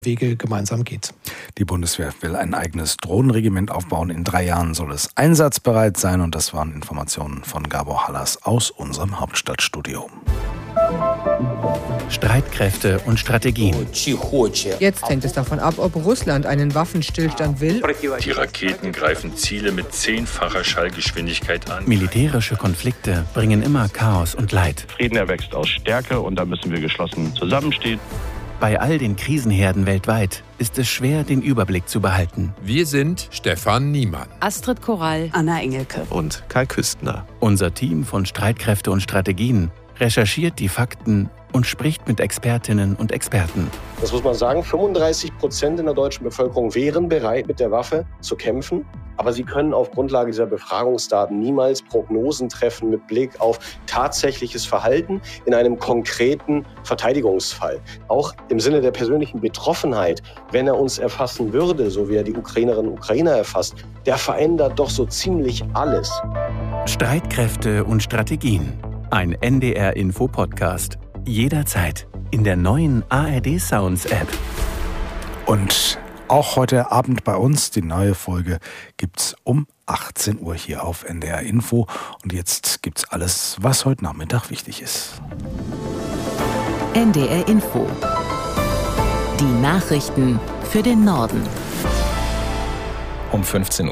Wege gemeinsam geht. Die Bundeswehr will ein eigenes Drohnenregiment aufbauen. In 3 Jahren soll es einsatzbereit sein. Und das waren Informationen von Gabor Hallas aus unserem Hauptstadtstudio. Streitkräfte und Strategien. Jetzt hängt es davon ab, ob Russland einen Waffenstillstand will. Die Raketen greifen Ziele mit 10-facher Schallgeschwindigkeit an. Militärische Konflikte bringen immer Chaos und Leid. Frieden erwächst aus Stärke und da müssen wir geschlossen zusammenstehen. Bei all den Krisenherden weltweit ist es schwer, den Überblick zu behalten. Wir sind Stefan Niemann, Astrid Korall, Anna Engelke und Kai Küstner. Unser Team von Streitkräfte und Strategien recherchiert die Fakten und spricht mit Expertinnen und Experten. Das muss man sagen, 35% in der deutschen Bevölkerung wären bereit, mit der Waffe zu kämpfen. Aber sie können auf Grundlage dieser Befragungsdaten niemals Prognosen treffen mit Blick auf tatsächliches Verhalten in einem konkreten Verteidigungsfall. Auch im Sinne der persönlichen Betroffenheit, wenn er uns erfassen würde, so wie er die Ukrainerinnen und Ukrainer erfasst, der verändert doch so ziemlich alles. Streitkräfte und Strategien. Ein NDR-Info-Podcast. Jederzeit in der neuen ARD Sounds App. Und auch heute Abend bei uns, die neue Folge gibt's um 18 Uhr hier auf NDR Info. Und jetzt gibt's alles, was heute Nachmittag wichtig ist. NDR Info. Die Nachrichten für den Norden. Um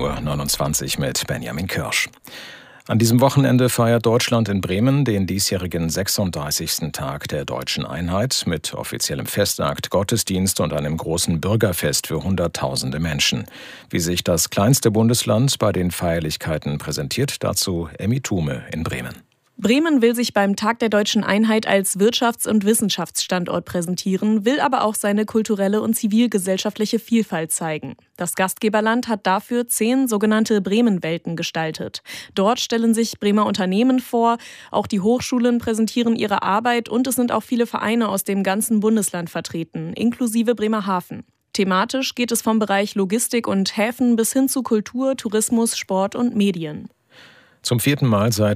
15.29 Uhr mit Benjamin Kirsch. An diesem Wochenende feiert Deutschland in Bremen den diesjährigen 36. Tag der Deutschen Einheit mit offiziellem Festakt, Gottesdienst und einem großen Bürgerfest für Hunderttausende Menschen. Wie sich das kleinste Bundesland bei den Feierlichkeiten präsentiert, dazu Emmy Thume in Bremen. Bremen will sich beim Tag der Deutschen Einheit als Wirtschafts- und Wissenschaftsstandort präsentieren, will aber auch seine kulturelle und zivilgesellschaftliche Vielfalt zeigen. Das Gastgeberland hat dafür 10 sogenannte Bremen-Welten gestaltet. Dort stellen sich Bremer Unternehmen vor, auch die Hochschulen präsentieren ihre Arbeit und es sind auch viele Vereine aus dem ganzen Bundesland vertreten, inklusive Bremerhaven. Thematisch geht es vom Bereich Logistik und Häfen bis hin zu Kultur, Tourismus, Sport und Medien. Zum 4. Mal seit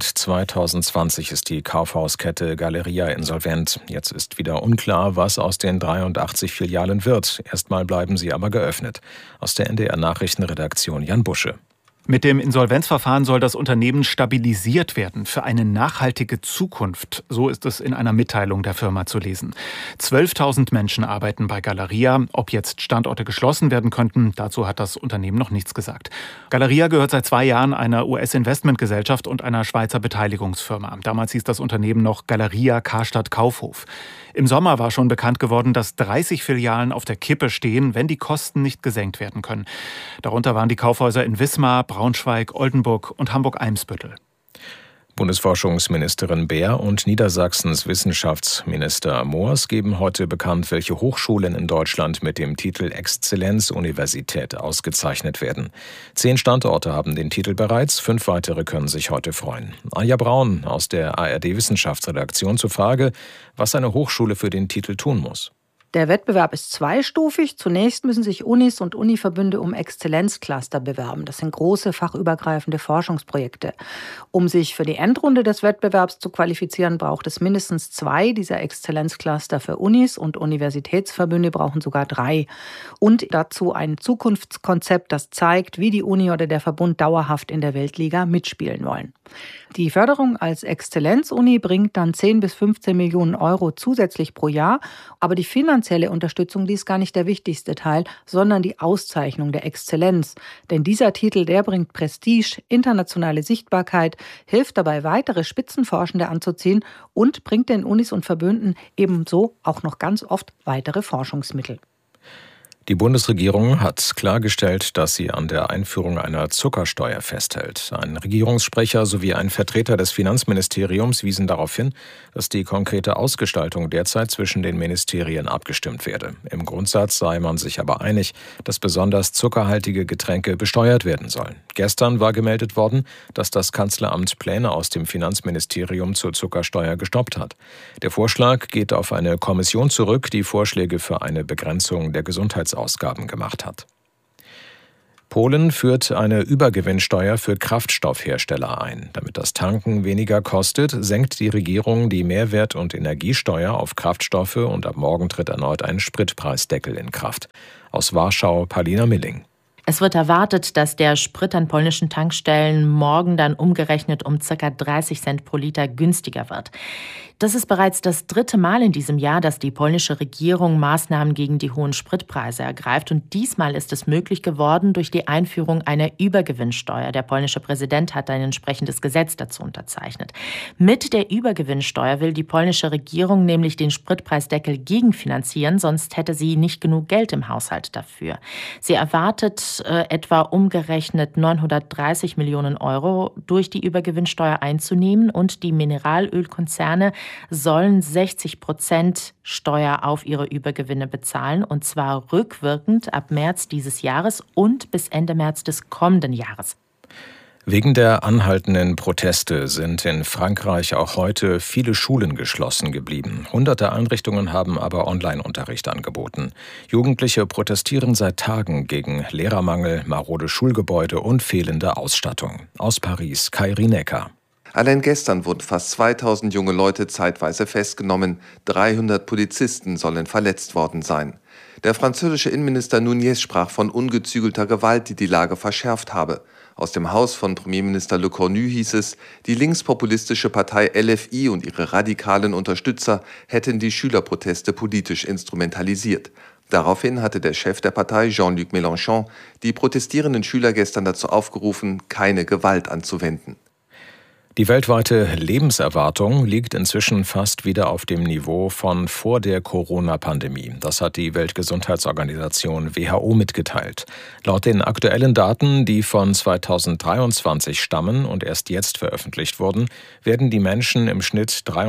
2020 ist die Kaufhauskette Galeria insolvent. Jetzt ist wieder unklar, was aus den 83 Filialen wird. Erstmal bleiben sie aber geöffnet. Aus der NDR-Nachrichtenredaktion Jan Busche. Mit dem Insolvenzverfahren soll das Unternehmen stabilisiert werden für eine nachhaltige Zukunft. So ist es in einer Mitteilung der Firma zu lesen. 12.000 Menschen arbeiten bei Galeria. Ob jetzt Standorte geschlossen werden könnten, dazu hat das Unternehmen noch nichts gesagt. Galeria gehört seit 2 Jahren einer US-Investmentgesellschaft und einer Schweizer Beteiligungsfirma. Damals hieß das Unternehmen noch Galeria Karstadt Kaufhof. Im Sommer war schon bekannt geworden, dass 30 Filialen auf der Kippe stehen, wenn die Kosten nicht gesenkt werden können. Darunter waren die Kaufhäuser in Wismar, Braunschweig, Oldenburg und Hamburg-Eimsbüttel. Bundesforschungsministerin Beer und Niedersachsens Wissenschaftsminister Moors geben heute bekannt, welche Hochschulen in Deutschland mit dem Titel Exzellenzuniversität ausgezeichnet werden. 10 Standorte haben den Titel bereits, 5 weitere können sich heute freuen. Anja Braun aus der ARD-Wissenschaftsredaktion zur Frage, was eine Hochschule für den Titel tun muss. Der Wettbewerb ist zweistufig. Zunächst müssen sich Unis und Univerbünde um Exzellenzcluster bewerben. Das sind große fachübergreifende Forschungsprojekte. Um sich für die Endrunde des Wettbewerbs zu qualifizieren, braucht es mindestens 2 dieser Exzellenzcluster für Unis und Universitätsverbünde brauchen sogar 3. Und dazu ein Zukunftskonzept, das zeigt, wie die Uni oder der Verbund dauerhaft in der Weltliga mitspielen wollen. Die Förderung als Exzellenzuni bringt dann 10 bis 15 Millionen Euro zusätzlich pro Jahr. Aber die finanzielle Unterstützung, die ist gar nicht der wichtigste Teil, sondern die Auszeichnung der Exzellenz. Denn dieser Titel, der bringt Prestige, internationale Sichtbarkeit, hilft dabei, weitere Spitzenforschende anzuziehen und bringt den Unis und Verbünden ebenso auch noch ganz oft weitere Forschungsmittel. Die Bundesregierung hat klargestellt, dass sie an der Einführung einer Zuckersteuer festhält. Ein Regierungssprecher sowie ein Vertreter des Finanzministeriums wiesen darauf hin, dass die konkrete Ausgestaltung derzeit zwischen den Ministerien abgestimmt werde. Im Grundsatz sei man sich aber einig, dass besonders zuckerhaltige Getränke besteuert werden sollen. Gestern war gemeldet worden, dass das Kanzleramt Pläne aus dem Finanzministerium zur Zuckersteuer gestoppt hat. Der Vorschlag geht auf eine Kommission zurück, die Vorschläge für eine Begrenzung der Gesundheitsausgaben gemacht hat. Polen führt eine Übergewinnsteuer für Kraftstoffhersteller ein. Damit das Tanken weniger kostet, senkt die Regierung die Mehrwert- und Energiesteuer auf Kraftstoffe und ab morgen tritt erneut ein Spritpreisdeckel in Kraft. Aus Warschau, Paulina Milling. Es wird erwartet, dass der Sprit an polnischen Tankstellen morgen dann umgerechnet um ca. 30 Cent pro Liter günstiger wird. Das ist bereits das 3. Mal in diesem Jahr, dass die polnische Regierung Maßnahmen gegen die hohen Spritpreise ergreift. Und diesmal ist es möglich geworden durch die Einführung einer Übergewinnsteuer. Der polnische Präsident hat ein entsprechendes Gesetz dazu unterzeichnet. Mit der Übergewinnsteuer will die polnische Regierung nämlich den Spritpreisdeckel gegenfinanzieren, sonst hätte sie nicht genug Geld im Haushalt dafür. Sie erwartet etwa umgerechnet 930 Millionen Euro durch die Übergewinnsteuer einzunehmen und die Mineralölkonzerne sollen 60% Steuer auf ihre Übergewinne bezahlen, und zwar rückwirkend ab März dieses Jahres und bis Ende März des kommenden Jahres. Wegen der anhaltenden Proteste sind in Frankreich auch heute viele Schulen geschlossen geblieben. Hunderte Einrichtungen haben aber Online-Unterricht angeboten. Jugendliche protestieren seit Tagen gegen Lehrermangel, marode Schulgebäude und fehlende Ausstattung. Aus Paris, Kairi Necker. Allein gestern wurden fast 2000 junge Leute zeitweise festgenommen. 300 Polizisten sollen verletzt worden sein. Der französische Innenminister Nunez sprach von ungezügelter Gewalt, die die Lage verschärft habe. Aus dem Haus von Premierminister Le Cornu hieß es, die linkspopulistische Partei LFI und ihre radikalen Unterstützer hätten die Schülerproteste politisch instrumentalisiert. Daraufhin hatte der Chef der Partei, Jean-Luc Mélenchon, die protestierenden Schüler gestern dazu aufgerufen, keine Gewalt anzuwenden. Die weltweite Lebenserwartung liegt inzwischen fast wieder auf dem Niveau von vor der Corona-Pandemie. Das hat die Weltgesundheitsorganisation WHO mitgeteilt. Laut den aktuellen Daten, die von 2023 stammen und erst jetzt veröffentlicht wurden, werden die Menschen im Schnitt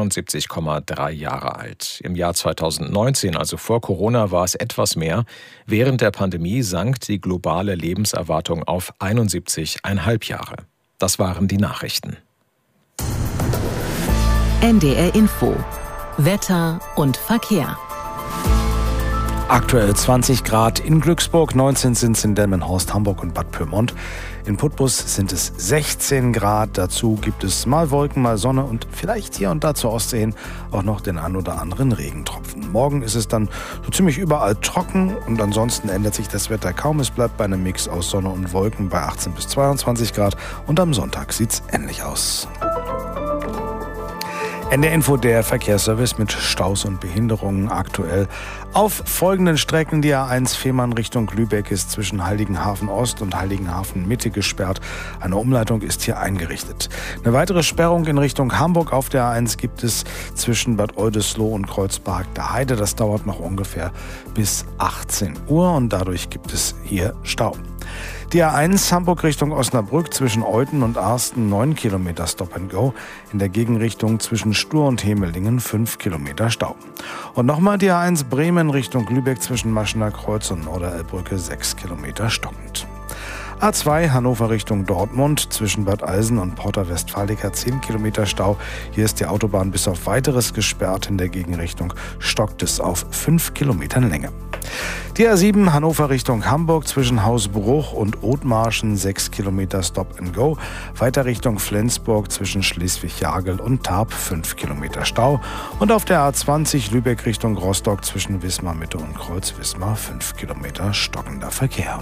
73,3 Jahre alt. Im Jahr 2019, also vor Corona, war es etwas mehr. Während der Pandemie sank die globale Lebenserwartung auf 71,5 Jahre. Das waren die Nachrichten. NDR Info. Wetter und Verkehr. Aktuell 20 Grad in Glücksburg, 19 sind es in Delmenhorst, Hamburg und Bad Pyrmont. In Putbus sind es 16 Grad. Dazu gibt es mal Wolken, mal Sonne und vielleicht hier und da zur Ostsee hin auch noch den ein oder anderen Regentropfen. Morgen ist es dann so ziemlich überall trocken und ansonsten ändert sich das Wetter kaum. Es bleibt bei einem Mix aus Sonne und Wolken bei 18 bis 22 Grad und am Sonntag sieht es ähnlich aus. NDR Info, der Verkehrsservice mit Staus und Behinderungen aktuell. Auf folgenden Strecken: die A1 Fehmarn Richtung Lübeck ist zwischen Heiligenhafen Ost und Heiligenhafen Mitte gesperrt. Eine Umleitung ist hier eingerichtet. Eine weitere Sperrung in Richtung Hamburg auf der A1 gibt es zwischen Bad Oldesloe und Kreuzberg der Heide. Das dauert noch ungefähr bis 18 Uhr und dadurch gibt es hier Stau. Die A1 Hamburg Richtung Osnabrück zwischen Euthen und Arsten 9 Kilometer Stop and Go. In der Gegenrichtung zwischen Stur und Hemelingen 5 Kilometer Stau. Und nochmal die A1 Bremen Richtung Lübeck zwischen Maschener Kreuz und Norderelbbrücke 6 Kilometer stockend. A2 Hannover Richtung Dortmund zwischen Bad Eilsen und Porta Westfalica 10 Kilometer Stau. Hier ist die Autobahn bis auf Weiteres gesperrt. In der Gegenrichtung stockt es auf 5 Kilometern Länge. Die A7 Hannover Richtung Hamburg zwischen Hausbruch und Othmarschen 6 Kilometer Stop and Go. Weiter Richtung Flensburg zwischen Schleswig-Jagel und Tarp 5 Kilometer Stau. Und auf der A20 Lübeck Richtung Rostock zwischen Wismar Mitte und Kreuz-Wismar 5 Kilometer stockender Verkehr.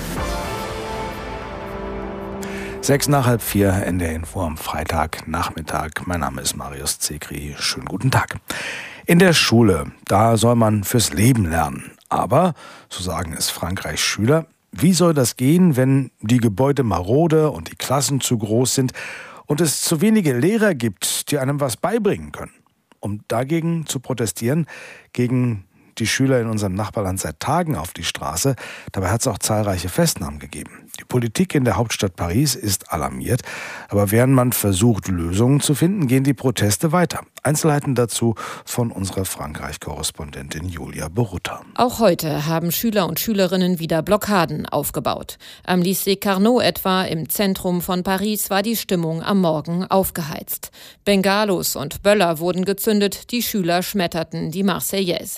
6 nach halb 4, NDR Info am Freitagnachmittag. Mein Name ist Marius Zekri. Schönen guten Tag. In der Schule, da soll man fürs Leben lernen. Aber, so sagen es Frankreichs Schüler, wie soll das gehen, wenn die Gebäude marode und die Klassen zu groß sind und es zu wenige Lehrer gibt, die einem was beibringen können? Um dagegen zu protestieren, gegen die Schüler in unserem Nachbarland seit Tagen auf die Straße. Dabei hat es auch zahlreiche Festnahmen gegeben. Die Politik in der Hauptstadt Paris ist alarmiert. Aber während man versucht, Lösungen zu finden, gehen die Proteste weiter. Einzelheiten dazu von unserer Frankreich-Korrespondentin Julia Borutta. Auch heute haben Schüler und Schülerinnen wieder Blockaden aufgebaut. Am Lycée Carnot etwa im Zentrum von Paris war die Stimmung am Morgen aufgeheizt. Bengalos und Böller wurden gezündet, die Schüler schmetterten die Marseillaise.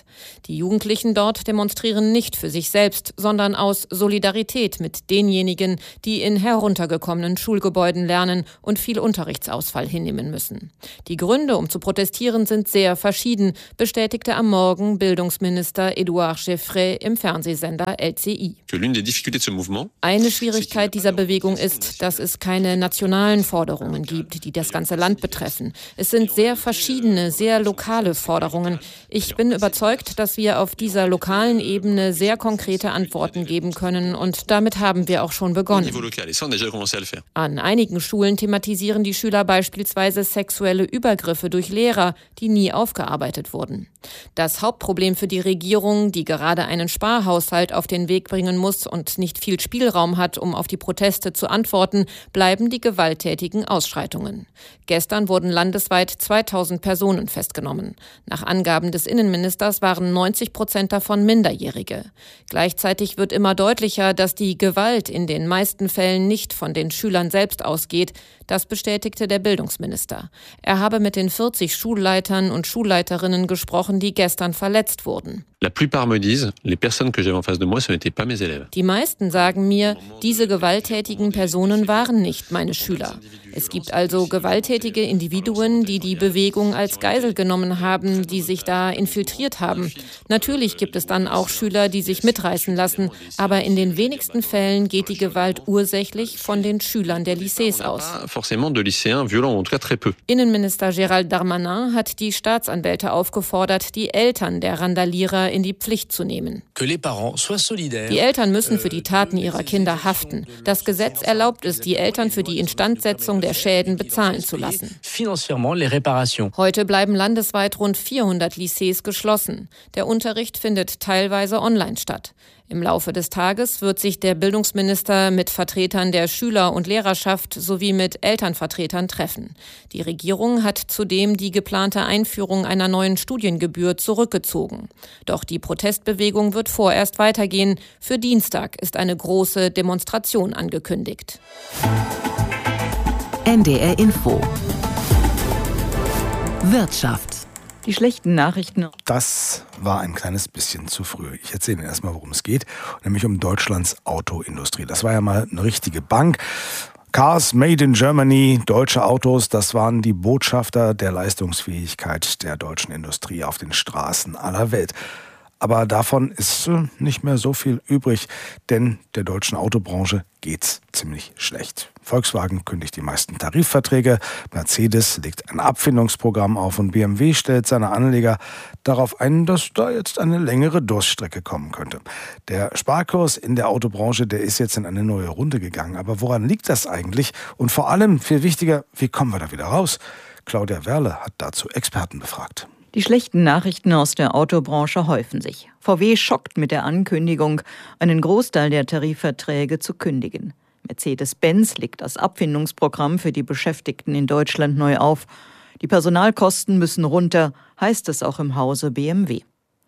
Die Jugendlichen dort demonstrieren nicht für sich selbst, sondern aus Solidarität mit denjenigen, die in heruntergekommenen Schulgebäuden lernen und viel Unterrichtsausfall hinnehmen müssen. Die Gründe, um zu protestieren, sind sehr verschieden, bestätigte am Morgen Bildungsminister Édouard Geoffrey im Fernsehsender LCI. Eine Schwierigkeit dieser Bewegung ist, dass es keine nationalen Forderungen gibt, die das ganze Land betreffen. Es sind sehr verschiedene, sehr lokale Forderungen. Ich bin überzeugt, dass wir auf dieser lokalen Ebene sehr konkrete Antworten geben können und damit haben wir auch schon begonnen. An einigen Schulen thematisieren die Schüler beispielsweise sexuelle Übergriffe durch Lehrer, die nie aufgearbeitet wurden. Das Hauptproblem für die Regierung, die gerade einen Sparhaushalt auf den Weg bringen muss und nicht viel Spielraum hat, um auf die Proteste zu antworten, bleiben die gewalttätigen Ausschreitungen. Gestern wurden landesweit 2000 Personen festgenommen. Nach Angaben des Innenministers waren 90% davon Minderjährige. Gleichzeitig wird immer deutlicher, dass die Gewalt in den meisten Fällen nicht von den Schülern selbst ausgeht. Das bestätigte der Bildungsminister. Er habe mit den 40 Schulleitern und Schulleiterinnen gesprochen, die gestern verletzt wurden. Die meisten sagen mir, diese gewalttätigen Personen waren nicht meine Schüler. Es gibt also gewalttätige Individuen, die die Bewegung als Geisel genommen haben, die sich da infiltriert haben. Natürlich gibt es dann auch Schüler, die sich mitreißen lassen, aber in den wenigsten Fällen geht die Gewalt ursächlich von den Schülern der Lycées aus. Innenminister Gérald Darmanin hat die Staatsanwälte aufgefordert, die Eltern der Randalierer in die Pflicht zu nehmen. Die Eltern müssen für die Taten ihrer Kinder haften. Das Gesetz erlaubt es, die Eltern für die Instandsetzung der Schäden bezahlen zu lassen. Heute bleiben landesweit rund 400 Lycées geschlossen. Der Unterricht findet teilweise online statt. Im Laufe des Tages wird sich der Bildungsminister mit Vertretern der Schüler- und Lehrerschaft sowie mit Elternvertretern treffen. Die Regierung hat zudem die geplante Einführung einer neuen Studiengebühr zurückgezogen. Doch die Protestbewegung wird vorerst weitergehen. Für Dienstag ist eine große Demonstration angekündigt. NDR Info. Wirtschaft. Die schlechten Nachrichten. Das war ein kleines bisschen zu früh. Ich erzähle Ihnen erstmal, worum es geht, nämlich um Deutschlands Autoindustrie. Das war ja mal eine richtige Bank. Cars made in Germany, deutsche Autos, das waren die Botschafter der Leistungsfähigkeit der deutschen Industrie auf den Straßen aller Welt. Aber davon ist nicht mehr so viel übrig, denn der deutschen Autobranche geht's ziemlich schlecht. Volkswagen kündigt die meisten Tarifverträge, Mercedes legt ein Abfindungsprogramm auf und BMW stellt seine Anleger darauf ein, dass da jetzt eine längere Durststrecke kommen könnte. Der Sparkurs in der Autobranche, der ist jetzt in eine neue Runde gegangen. Aber woran liegt das eigentlich? Und vor allem, viel wichtiger, wie kommen wir da wieder raus? Claudia Werle hat dazu Experten befragt. Die schlechten Nachrichten aus der Autobranche häufen sich. VW schockt mit der Ankündigung, einen Großteil der Tarifverträge zu kündigen. Mercedes-Benz legt das Abfindungsprogramm für die Beschäftigten in Deutschland neu auf. Die Personalkosten müssen runter, heißt es auch im Hause BMW.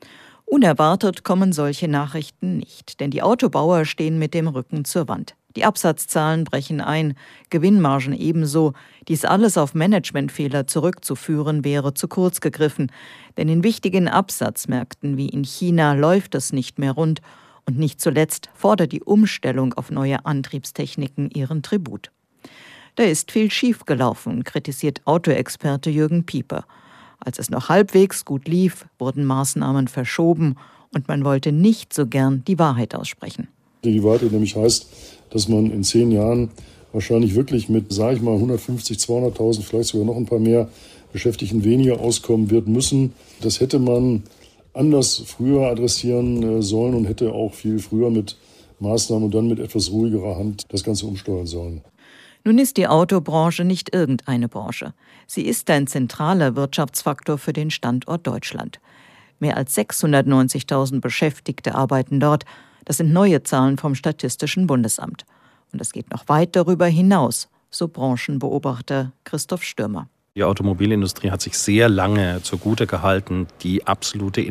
Unerwartet kommen solche Nachrichten nicht, denn die Autobauer stehen mit dem Rücken zur Wand. Die Absatzzahlen brechen ein, Gewinnmargen ebenso. Dies alles auf Managementfehler zurückzuführen, wäre zu kurz gegriffen. Denn in wichtigen Absatzmärkten wie in China läuft es nicht mehr rund. Und nicht zuletzt fordert die Umstellung auf neue Antriebstechniken ihren Tribut. Da ist viel schiefgelaufen, kritisiert Autoexperte Jürgen Pieper. Als es noch halbwegs gut lief, wurden Maßnahmen verschoben und man wollte nicht so gern die Wahrheit aussprechen. Die Wahrheit nämlich heißt, dass man in 10 Jahren wahrscheinlich wirklich mit, 150, 200.000, vielleicht sogar noch ein paar mehr Beschäftigten weniger auskommen wird müssen. Das hätte man anders früher adressieren sollen und hätte auch viel früher mit Maßnahmen und dann mit etwas ruhigerer Hand das Ganze umsteuern sollen. Nun ist die Autobranche nicht irgendeine Branche. Sie ist ein zentraler Wirtschaftsfaktor für den Standort Deutschland. Mehr als 690.000 Beschäftigte arbeiten dort. Das sind neue Zahlen vom Statistischen Bundesamt. Und es geht noch weit darüber hinaus, so Branchenbeobachter Christoph Stürmer. Die Automobilindustrie hat sich sehr lange zugute gehalten, die absolute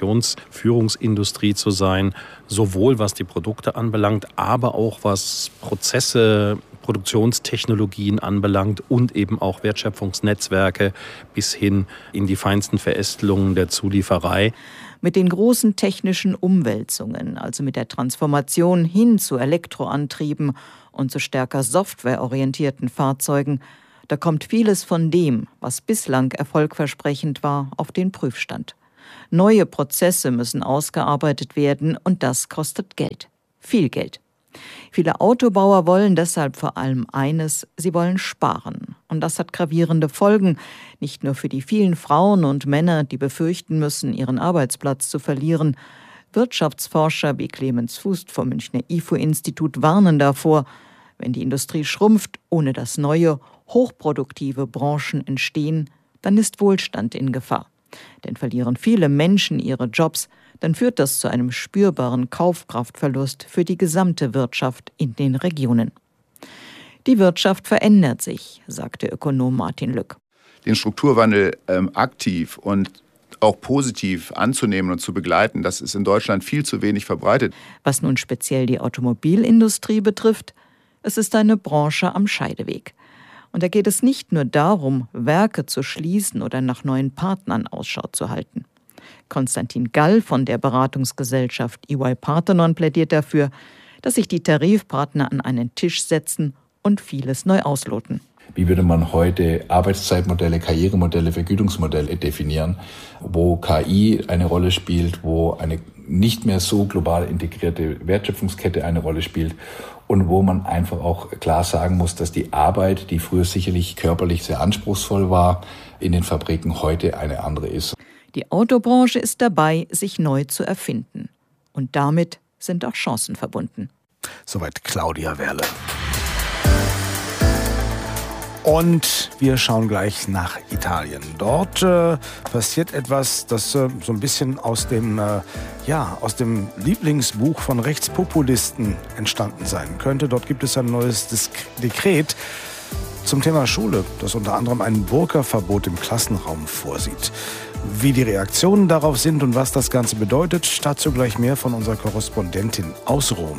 Innovationsführungsindustrie zu sein, sowohl was die Produkte anbelangt, aber auch was Prozesse, Produktionstechnologien anbelangt und eben auch Wertschöpfungsnetzwerke bis hin in die feinsten Verästelungen der Zulieferei. Mit den großen technischen Umwälzungen, also mit der Transformation hin zu Elektroantrieben und zu stärker softwareorientierten Fahrzeugen, da kommt vieles von dem, was bislang erfolgversprechend war, auf den Prüfstand. Neue Prozesse müssen ausgearbeitet werden und das kostet Geld. Viel Geld. Viele Autobauer wollen deshalb vor allem eines, sie wollen sparen. Und das hat gravierende Folgen, nicht nur für die vielen Frauen und Männer, die befürchten müssen, ihren Arbeitsplatz zu verlieren. Wirtschaftsforscher wie Clemens Fußt vom Münchner IFO-Institut warnen davor, wenn die Industrie schrumpft, ohne dass neue, hochproduktive Branchen entstehen, dann ist Wohlstand in Gefahr. Denn verlieren viele Menschen ihre Jobs, dann führt das zu einem spürbaren Kaufkraftverlust für die gesamte Wirtschaft in den Regionen. Die Wirtschaft verändert sich, sagte Ökonom Martin Lück. Den Strukturwandel aktiv und auch positiv anzunehmen und zu begleiten, das ist in Deutschland viel zu wenig verbreitet. Was nun speziell die Automobilindustrie betrifft, es ist eine Branche am Scheideweg. Und da geht es nicht nur darum, Werke zu schließen oder nach neuen Partnern Ausschau zu halten. Konstantin Gall von der Beratungsgesellschaft EY Parthenon plädiert dafür, dass sich die Tarifpartner an einen Tisch setzen und vieles neu ausloten. Wie würde man heute Arbeitszeitmodelle, Karrieremodelle, Vergütungsmodelle definieren, wo KI eine Rolle spielt, wo eine nicht mehr so global integrierte Wertschöpfungskette eine Rolle spielt und wo man einfach auch klar sagen muss, dass die Arbeit, die früher sicherlich körperlich sehr anspruchsvoll war, in den Fabriken heute eine andere ist. Die Autobranche ist dabei, sich neu zu erfinden. Und damit sind auch Chancen verbunden. Soweit Claudia Werle. Und wir schauen gleich nach Italien. Dort passiert etwas, das so ein bisschen aus dem Lieblingsbuch von Rechtspopulisten entstanden sein könnte. Dort gibt es ein neues Dekret zum Thema Schule, das unter anderem ein Burka-Verbot im Klassenraum vorsieht. Wie die Reaktionen darauf sind und was das Ganze bedeutet, dazu gleich mehr von unserer Korrespondentin aus Rom.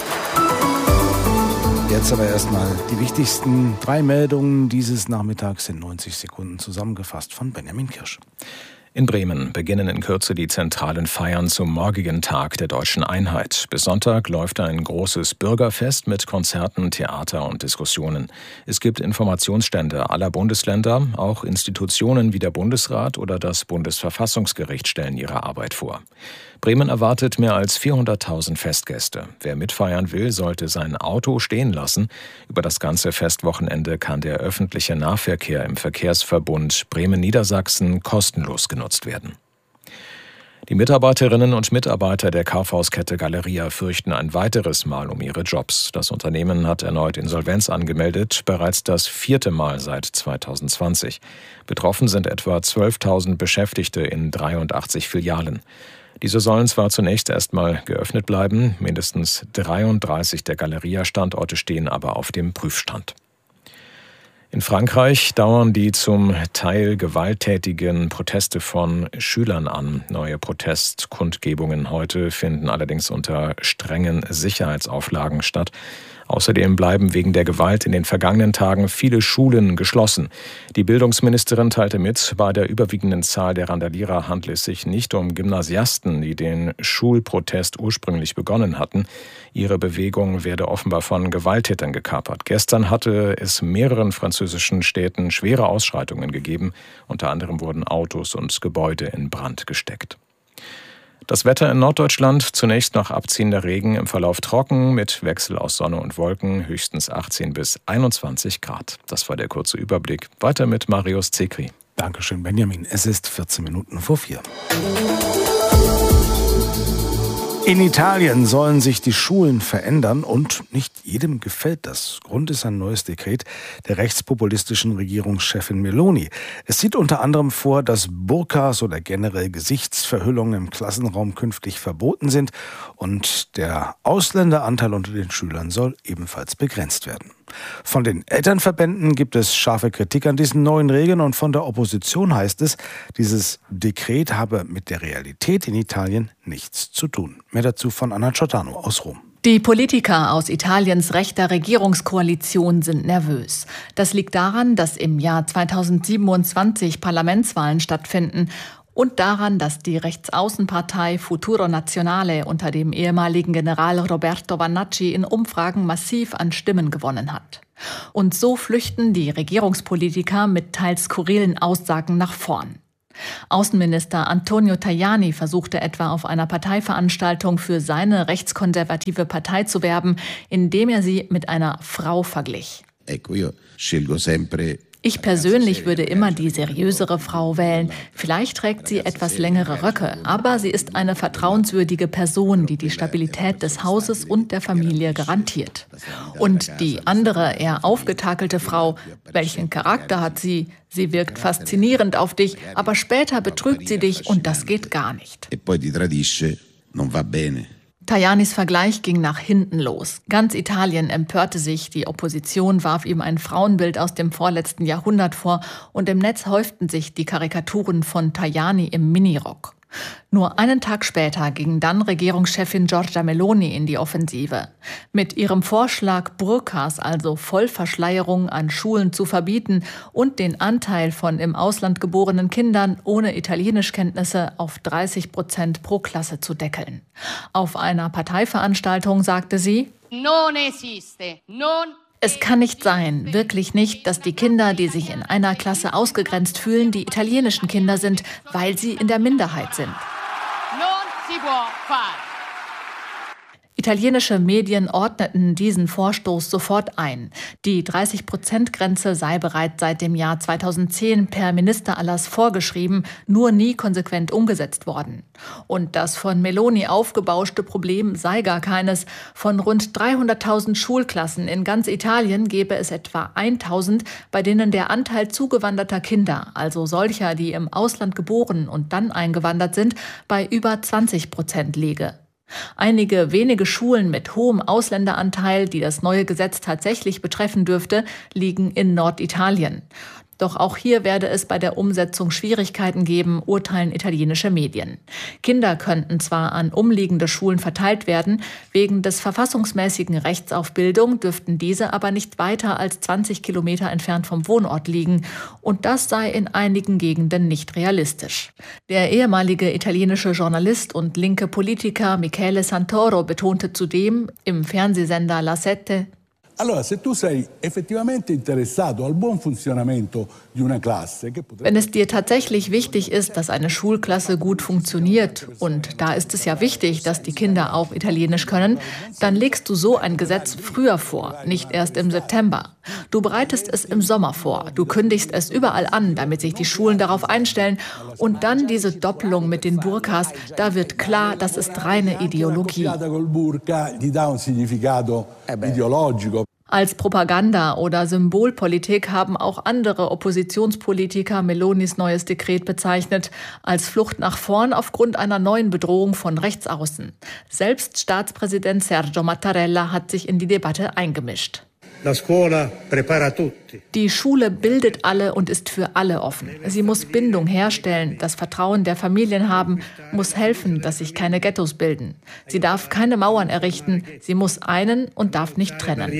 Jetzt aber erstmal die wichtigsten 3 Meldungen dieses Nachmittags in 90 Sekunden zusammengefasst von Benjamin Kirsch. In Bremen beginnen in Kürze die zentralen Feiern zum morgigen Tag der Deutschen Einheit. Bis Sonntag läuft ein großes Bürgerfest mit Konzerten, Theater und Diskussionen. Es gibt Informationsstände aller Bundesländer, auch Institutionen wie der Bundesrat oder das Bundesverfassungsgericht stellen ihre Arbeit vor. Bremen erwartet mehr als 400.000 Festgäste. Wer mitfeiern will, sollte sein Auto stehen lassen. Über das ganze Festwochenende kann der öffentliche Nahverkehr im Verkehrsverbund Bremen-Niedersachsen kostenlos genutzt werden. Die Mitarbeiterinnen und Mitarbeiter der Kaufhauskette Galeria fürchten ein weiteres Mal um ihre Jobs. Das Unternehmen hat erneut Insolvenz angemeldet, bereits das 4. Mal seit 2020. Betroffen sind etwa 12.000 Beschäftigte in 83 Filialen. Diese sollen zwar zunächst erstmal geöffnet bleiben, mindestens 33 der Galeria-Standorte stehen aber auf dem Prüfstand. In Frankreich dauern die zum Teil gewalttätigen Proteste von Schülern an. Neue Protestkundgebungen heute finden allerdings unter strengen Sicherheitsauflagen statt. Außerdem bleiben wegen der Gewalt in den vergangenen Tagen viele Schulen geschlossen. Die Bildungsministerin teilte mit, bei der überwiegenden Zahl der Randalierer handle es sich nicht um Gymnasiasten, die den Schulprotest ursprünglich begonnen hatten. Ihre Bewegung werde offenbar von Gewalttätern gekapert. Gestern hatte es mehreren französischen Städten schwere Ausschreitungen gegeben. Unter anderem wurden Autos und Gebäude in Brand gesteckt. Das Wetter in Norddeutschland, zunächst nach abziehender Regen, im Verlauf trocken mit Wechsel aus Sonne und Wolken, höchstens 18 bis 21 Grad. Das war der kurze Überblick. Weiter mit Marius Zekri. Dankeschön, Benjamin. Es ist 14 Minuten vor 4. In Italien sollen sich die Schulen verändern und nicht jedem gefällt das. Grund ist ein neues Dekret der rechtspopulistischen Regierungschefin Meloni. Es sieht unter anderem vor, dass Burkas oder generell Gesichtsverhüllungen im Klassenraum künftig verboten sind und der Ausländeranteil unter den Schülern soll ebenfalls begrenzt werden. Von den Elternverbänden gibt es scharfe Kritik an diesen neuen Regeln und von der Opposition heißt es, dieses Dekret habe mit der Realität in Italien nichts zu tun. Mehr dazu von Anna Giordano aus Rom. Die Politiker aus Italiens rechter Regierungskoalition sind nervös. Das liegt daran, dass im Jahr 2027 Parlamentswahlen stattfinden und daran, dass die Rechtsaußenpartei Futuro Nazionale unter dem ehemaligen General Roberto Vannacci in Umfragen massiv an Stimmen gewonnen hat. Und so flüchten die Regierungspolitiker mit teils skurrilen Aussagen nach vorn. Außenminister Antonio Tajani versuchte etwa auf einer Parteiveranstaltung für seine rechtskonservative Partei zu werben, indem er sie mit einer Frau verglich. Ich persönlich würde immer die seriösere Frau wählen. Vielleicht trägt sie etwas längere Röcke, aber sie ist eine vertrauenswürdige Person, die die Stabilität des Hauses und der Familie garantiert. Und die andere, eher aufgetakelte Frau, welchen Charakter hat sie? Sie wirkt faszinierend auf dich, aber später betrügt sie dich und das geht gar nicht. Tajanis Vergleich ging nach hinten los. Ganz Italien empörte sich, die Opposition warf ihm ein Frauenbild aus dem vorletzten Jahrhundert vor und im Netz häuften sich die Karikaturen von Tajani im Minirock. Nur einen Tag später ging dann Regierungschefin Giorgia Meloni in die Offensive. Mit ihrem Vorschlag, Burkas, also Vollverschleierung, an Schulen zu verbieten und den Anteil von im Ausland geborenen Kindern ohne Italienischkenntnisse auf 30% pro Klasse zu deckeln. Auf einer Parteiveranstaltung sagte sie: Es kann nicht sein, wirklich nicht, dass die Kinder, die sich in einer Klasse ausgegrenzt fühlen, die italienischen Kinder sind, weil sie in der Minderheit sind. Italienische Medien ordneten diesen Vorstoß sofort ein. Die 30%-Grenze sei bereits seit dem Jahr 2010 per Ministererlass vorgeschrieben, nur nie konsequent umgesetzt worden. Und das von Meloni aufgebauschte Problem sei gar keines. Von rund 300.000 Schulklassen in ganz Italien gäbe es etwa 1.000, bei denen der Anteil zugewanderter Kinder, also solcher, die im Ausland geboren und dann eingewandert sind, bei über 20% liege. Einige wenige Schulen mit hohem Ausländeranteil, die das neue Gesetz tatsächlich betreffen dürfte, liegen in Norditalien. Doch auch hier werde es bei der Umsetzung Schwierigkeiten geben, urteilen italienische Medien. Kinder könnten zwar an umliegende Schulen verteilt werden, wegen des verfassungsmäßigen Rechts auf Bildung dürften diese aber nicht weiter als 20 Kilometer entfernt vom Wohnort liegen. Und das sei in einigen Gegenden nicht realistisch. Der ehemalige italienische Journalist und linke Politiker Michele Santoro betonte zudem im Fernsehsender La Sette: Wenn es dir tatsächlich wichtig ist, dass eine Schulklasse gut funktioniert, und da ist es ja wichtig, dass die Kinder auch Italienisch können, dann legst du so ein Gesetz früher vor, nicht erst im September. Du bereitest es im Sommer vor, du kündigst es überall an, damit sich die Schulen darauf einstellen, und dann diese Doppelung mit den Burkas, da wird klar, das ist reine Ideologie. Als Propaganda oder Symbolpolitik haben auch andere Oppositionspolitiker Melonis neues Dekret bezeichnet, als Flucht nach vorn aufgrund einer neuen Bedrohung von rechts außen. Selbst Staatspräsident Sergio Mattarella hat sich in die Debatte eingemischt. Die Schule bildet alle und ist für alle offen. Sie muss Bindung herstellen, das Vertrauen der Familien haben, muss helfen, dass sich keine Ghettos bilden. Sie darf keine Mauern errichten, sie muss einen und darf nicht trennen.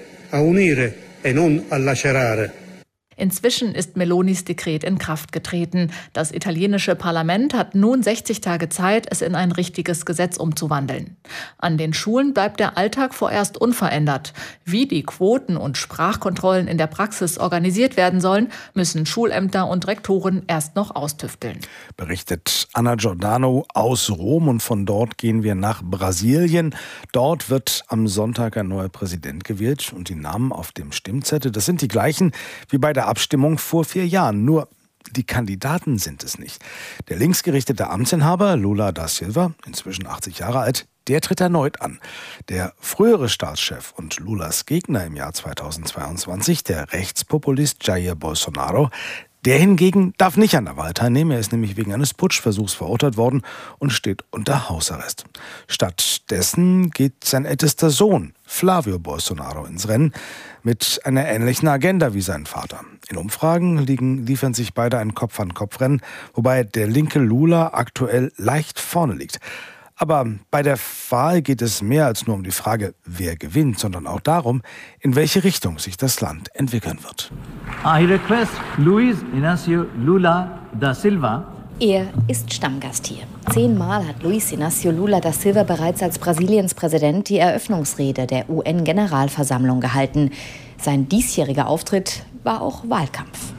Inzwischen ist Melonis Dekret in Kraft getreten. Das italienische Parlament hat nun 60 Tage Zeit, es in ein richtiges Gesetz umzuwandeln. An den Schulen bleibt der Alltag vorerst unverändert. Wie die Quoten und Sprachkontrollen in der Praxis organisiert werden sollen, müssen Schulämter und Rektoren erst noch austüfteln. Berichtet Anna Giordano aus Rom, und von dort gehen wir nach Brasilien. Dort wird am Sonntag ein neuer Präsident gewählt und die Namen auf dem Stimmzettel, das sind die gleichen wie bei der Abstimmung vor 4 Jahren. Nur die Kandidaten sind es nicht. Der linksgerichtete Amtsinhaber Lula da Silva, inzwischen 80 Jahre alt, der tritt erneut an. Der frühere Staatschef und Lulas Gegner im Jahr 2022, der Rechtspopulist Jair Bolsonaro, der hingegen darf nicht an der Wahl teilnehmen. Er ist nämlich wegen eines Putschversuchs verurteilt worden und steht unter Hausarrest. Stattdessen geht sein ältester Sohn, Flavio Bolsonaro, ins Rennen mit einer ähnlichen Agenda wie sein Vater. In Umfragen liefern sich beide ein Kopf-an-Kopf-Rennen, wobei der linke Lula aktuell leicht vorne liegt. Aber bei der Wahl geht es mehr als nur um die Frage, wer gewinnt, sondern auch darum, in welche Richtung sich das Land entwickeln wird. I request Luiz Inácio Lula da Silva. Er ist Stammgast hier. 10-mal hat Luiz Inácio Lula da Silva bereits als Brasiliens Präsident die Eröffnungsrede der UN-Generalversammlung gehalten. Sein diesjähriger Auftritt war auch Wahlkampf.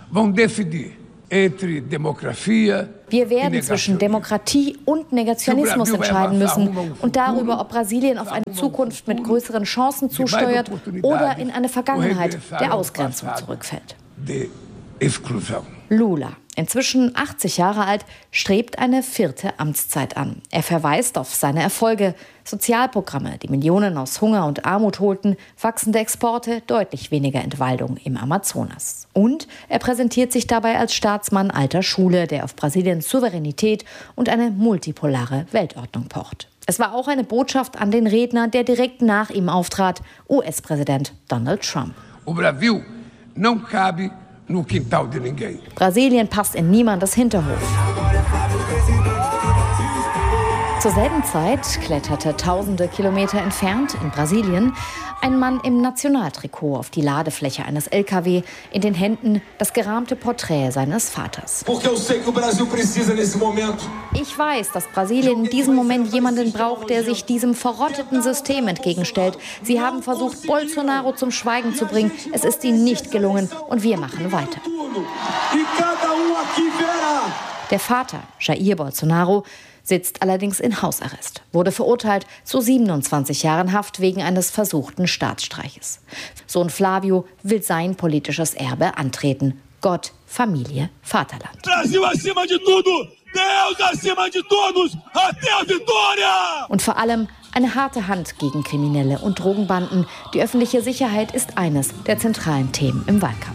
Wir werden zwischen Demokratie und Negationismus entscheiden müssen und darüber, ob Brasilien auf eine Zukunft mit größeren Chancen zusteuert oder in eine Vergangenheit der Ausgrenzung zurückfällt. Lula, inzwischen 80 Jahre alt, strebt eine 4. Amtszeit an. Er verweist auf seine Erfolge: Sozialprogramme, die Millionen aus Hunger und Armut holten, wachsende Exporte, deutlich weniger Entwaldung im Amazonas. Und er präsentiert sich dabei als Staatsmann alter Schule, der auf Brasiliens Souveränität und eine multipolare Weltordnung pocht. Es war auch eine Botschaft an den Redner, der direkt nach ihm auftrat, US-Präsident Donald Trump. Brasilien passt in niemandes Hinterhof. Zur selben Zeit kletterte tausende Kilometer entfernt in Brasilien ein Mann im Nationaltrikot auf die Ladefläche eines LKW, in den Händen das gerahmte Porträt seines Vaters. Ich weiß, dass Brasilien in diesem Moment jemanden braucht, der sich diesem verrotteten System entgegenstellt. Sie haben versucht, Bolsonaro zum Schweigen zu bringen. Es ist ihnen nicht gelungen und wir machen weiter. Der Vater, Jair Bolsonaro, sitzt allerdings in Hausarrest, wurde verurteilt zu 27 Jahren Haft wegen eines versuchten Staatsstreiches. Sohn Flávio will sein politisches Erbe antreten. Gott, Familie, Vaterland. Und vor allem eine harte Hand gegen Kriminelle und Drogenbanden. Die öffentliche Sicherheit ist eines der zentralen Themen im Wahlkampf.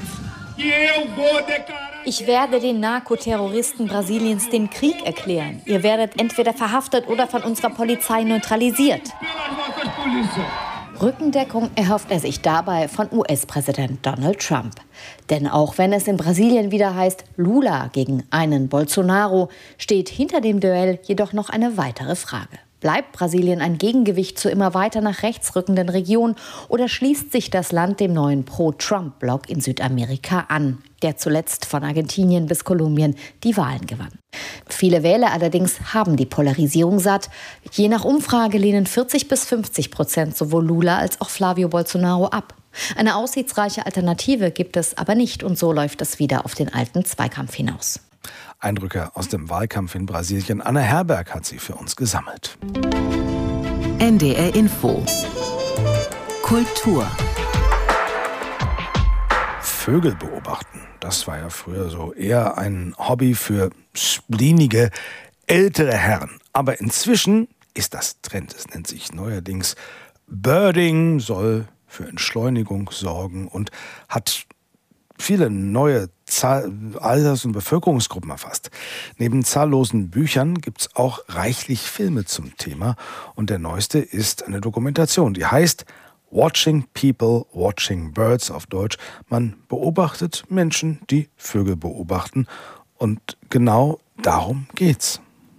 Ich werde den Narkoterroristen Brasiliens den Krieg erklären. Ihr werdet entweder verhaftet oder von unserer Polizei neutralisiert. Rückendeckung erhofft er sich dabei von US-Präsident Donald Trump. Denn auch wenn es in Brasilien wieder heißt Lula gegen einen Bolsonaro, steht hinter dem Duell jedoch noch eine weitere Frage. Bleibt Brasilien ein Gegengewicht zur immer weiter nach rechts rückenden Region oder schließt sich das Land dem neuen Pro-Trump-Block in Südamerika an, der zuletzt von Argentinien bis Kolumbien die Wahlen gewann? Viele Wähler allerdings haben die Polarisierung satt. Je nach Umfrage lehnen 40-50% sowohl Lula als auch Flávio Bolsonaro ab. Eine aussichtsreiche Alternative gibt es aber nicht und so läuft es wieder auf den alten Zweikampf hinaus. Eindrücke aus dem Wahlkampf in Brasilien. Anna Herberg hat sie für uns gesammelt. NDR Info. Kultur. Vögel beobachten, das war ja früher so eher ein Hobby für splinige, ältere Herren. Aber inzwischen ist das Trend. Es nennt sich neuerdings Birding, soll für Entschleunigung sorgen und hat viele neue Alters- und Bevölkerungsgruppen erfasst. Neben zahllosen Büchern gibt es auch reichlich Filme zum Thema. Und der neueste ist eine Dokumentation, die heißt Watching People, Watching Birds auf Deutsch. Man beobachtet Menschen, die Vögel beobachten. Und genau darum geht's.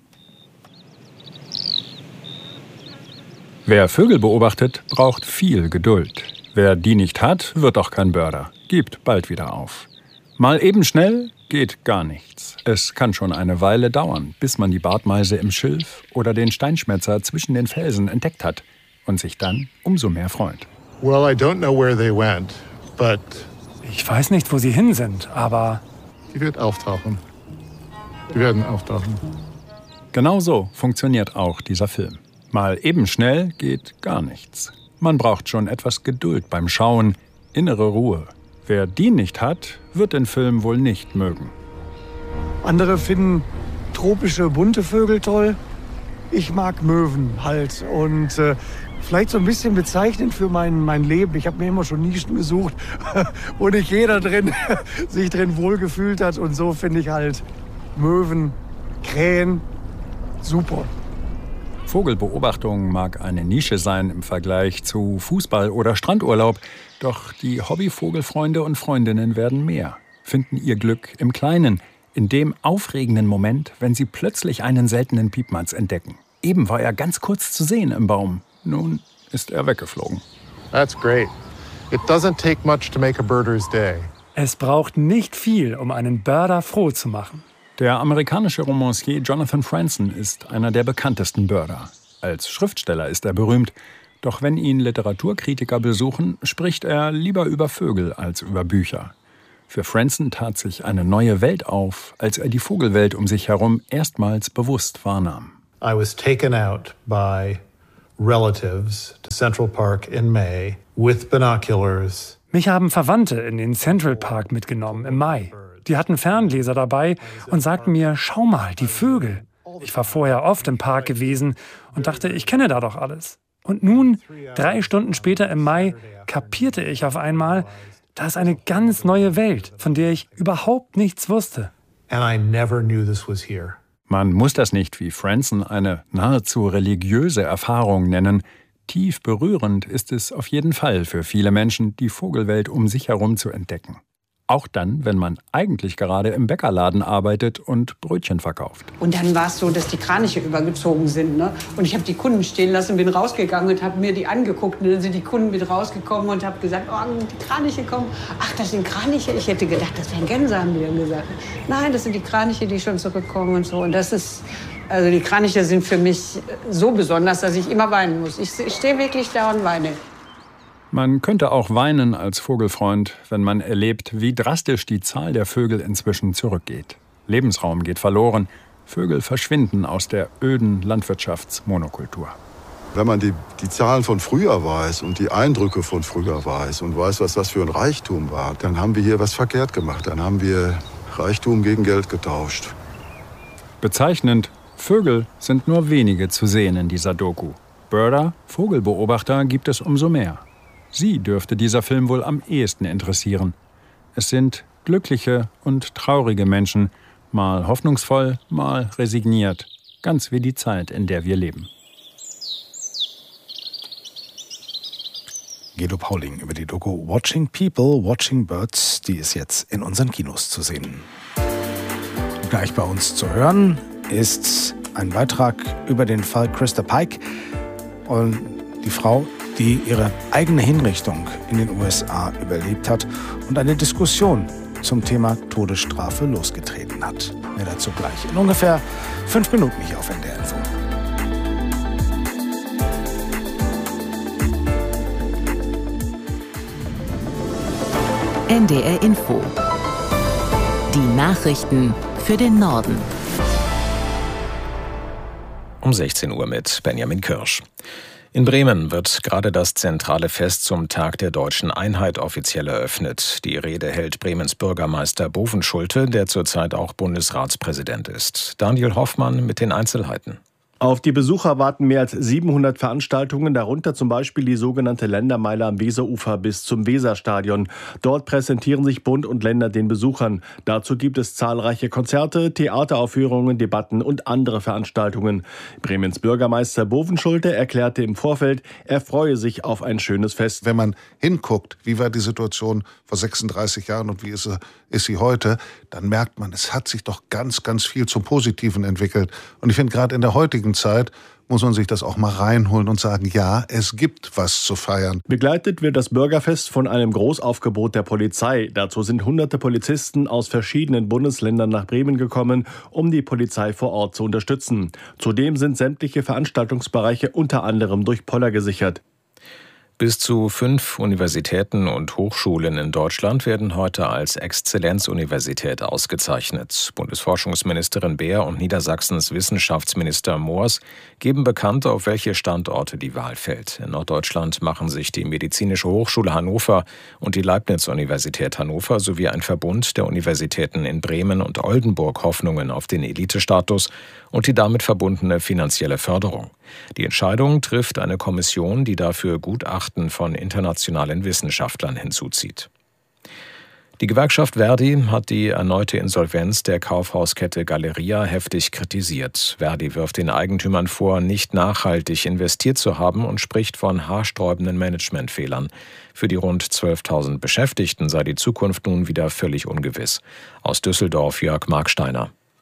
Wer Vögel beobachtet, braucht viel Geduld. Wer die nicht hat, wird auch kein Birder. Gibt bald wieder auf. Mal eben schnell geht gar nichts. Es kann schon eine Weile dauern, bis man die Bartmeise im Schilf oder den Steinschmätzer zwischen den Felsen entdeckt hat und sich dann umso mehr freut. Well, I don't know where they went, but ich weiß nicht, wo sie hin sind, aber die wird auftauchen. Die werden auftauchen. Genau so funktioniert auch dieser Film. Mal eben schnell geht gar nichts. Man braucht schon etwas Geduld beim Schauen, innere Ruhe. Wer die nicht hat, wird den Film wohl nicht mögen. Andere finden tropische, bunte Vögel toll. Ich mag Möwen halt. Und vielleicht so ein bisschen bezeichnend für mein Leben. Ich habe mir immer schon Nischen gesucht, wo nicht jeder sich drin wohlgefühlt hat. Und so finde ich halt Möwen, Krähen super. Vogelbeobachtung mag eine Nische sein im Vergleich zu Fußball oder Strandurlaub. Doch die Hobbyvogelfreunde und Freundinnen werden mehr, finden ihr Glück im Kleinen, in dem aufregenden Moment, wenn sie plötzlich einen seltenen Piepmatz entdecken. Eben war er ganz kurz zu sehen im Baum. Nun ist er weggeflogen. That's great. It doesn't take much to make a birder's day. Es braucht nicht viel, um einen Birder froh zu machen. Der amerikanische Romancier Jonathan Franzen ist einer der bekanntesten Birder. Als Schriftsteller ist er berühmt. Doch wenn ihn Literaturkritiker besuchen, spricht er lieber über Vögel als über Bücher. Für Franzen tat sich eine neue Welt auf, als er die Vogelwelt um sich herum erstmals bewusst wahrnahm. I was taken out by relatives to Central Park in May with binoculars. Mich haben Verwandte in den Central Park mitgenommen im Mai. Die hatten Fernleser dabei und sagten mir, schau mal, die Vögel. Ich war vorher oft im Park gewesen und dachte, ich kenne da doch alles. Und nun, 3 Stunden später im Mai, kapierte ich auf einmal, da ist eine ganz neue Welt, von der ich überhaupt nichts wusste. And I never knew this was here. Man muss das nicht wie Franzen eine nahezu religiöse Erfahrung nennen. Tief berührend ist es auf jeden Fall für viele Menschen, die Vogelwelt um sich herum zu entdecken. Auch dann, wenn man eigentlich gerade im Bäckerladen arbeitet und Brötchen verkauft. Und dann war es so, dass die Kraniche übergezogen sind. Ne? Und ich habe die Kunden stehen lassen, bin rausgegangen und habe mir die angeguckt. Und dann sind die Kunden mit rausgekommen und habe gesagt, oh, die Kraniche kommen. Ach, das sind Kraniche? Ich hätte gedacht, das wären Gänse, haben die dann gesagt. Nein, das sind die Kraniche, die schon zurückkommen und so. Und das ist, also die Kraniche sind für mich so besonders, dass ich immer weinen muss. Ich stehe wirklich da und weine. Man könnte auch weinen als Vogelfreund, wenn man erlebt, wie drastisch die Zahl der Vögel inzwischen zurückgeht. Lebensraum geht verloren, Vögel verschwinden aus der öden Landwirtschaftsmonokultur. Wenn man die Zahlen von früher weiß und die Eindrücke von früher weiß und weiß, was das für ein Reichtum war, dann haben wir hier was verkehrt gemacht. Dann haben wir Reichtum gegen Geld getauscht. Bezeichnend, Vögel sind nur wenige zu sehen in dieser Doku. Birder, Vogelbeobachter, gibt es umso mehr. Sie dürfte dieser Film wohl am ehesten interessieren. Es sind glückliche und traurige Menschen, mal hoffnungsvoll, mal resigniert. Ganz wie die Zeit, in der wir leben. Guido Pauling über die Doku Watching People, Watching Birds, die ist jetzt in unseren Kinos zu sehen. Gleich bei uns zu hören ist ein Beitrag über den Fall Krista Pike und die Frau, die ihre eigene Hinrichtung in den USA überlebt hat und eine Diskussion zum Thema Todesstrafe losgetreten hat. Mehr dazu gleich in ungefähr 5 Minuten hier auf NDR Info. NDR Info. Die Nachrichten für den Norden. Um 16 Uhr mit Benjamin Kirsch. In Bremen wird gerade das zentrale Fest zum Tag der deutschen Einheit offiziell eröffnet. Die Rede hält Bremens Bürgermeister Bovenschulte, der zurzeit auch Bundesratspräsident ist. Daniel Hoffmann mit den Einzelheiten. Auf die Besucher warten mehr als 700 Veranstaltungen, darunter zum Beispiel die sogenannte Ländermeile am Weserufer bis zum Weserstadion. Dort präsentieren sich Bund und Länder den Besuchern. Dazu gibt es zahlreiche Konzerte, Theateraufführungen, Debatten und andere Veranstaltungen. Bremens Bürgermeister Bovenschulte erklärte im Vorfeld, er freue sich auf ein schönes Fest. Wenn man hinguckt, wie war die Situation vor 36 Jahren und wie ist sie heute, dann merkt man, es hat sich doch ganz, ganz viel zum Positiven entwickelt. Und ich finde, gerade in der heutigen Zeit muss man sich das auch mal reinholen und sagen, ja, es gibt was zu feiern. Begleitet wird das Bürgerfest von einem Großaufgebot der Polizei. Dazu sind hunderte Polizisten aus verschiedenen Bundesländern nach Bremen gekommen, um die Polizei vor Ort zu unterstützen. Zudem sind sämtliche Veranstaltungsbereiche unter anderem durch Poller gesichert. Bis zu 5 Universitäten und Hochschulen in Deutschland werden heute als Exzellenzuniversität ausgezeichnet. Bundesforschungsministerin Beer und Niedersachsens Wissenschaftsminister Moors geben bekannt, auf welche Standorte die Wahl fällt. In Norddeutschland machen sich die Medizinische Hochschule Hannover und die Leibniz-Universität Hannover sowie ein Verbund der Universitäten in Bremen und Oldenburg Hoffnungen auf den Elitestatus und die damit verbundene finanzielle Förderung. Die Entscheidung trifft eine Kommission, die dafür Gutachten von internationalen Wissenschaftlern hinzuzieht. Die Gewerkschaft Verdi hat die erneute Insolvenz der Kaufhauskette Galeria heftig kritisiert. Verdi wirft den Eigentümern vor, nicht nachhaltig investiert zu haben und spricht von haarsträubenden Managementfehlern. Für die rund 12.000 Beschäftigten sei die Zukunft nun wieder völlig ungewiss. Aus Düsseldorf Jörg Marksteiner.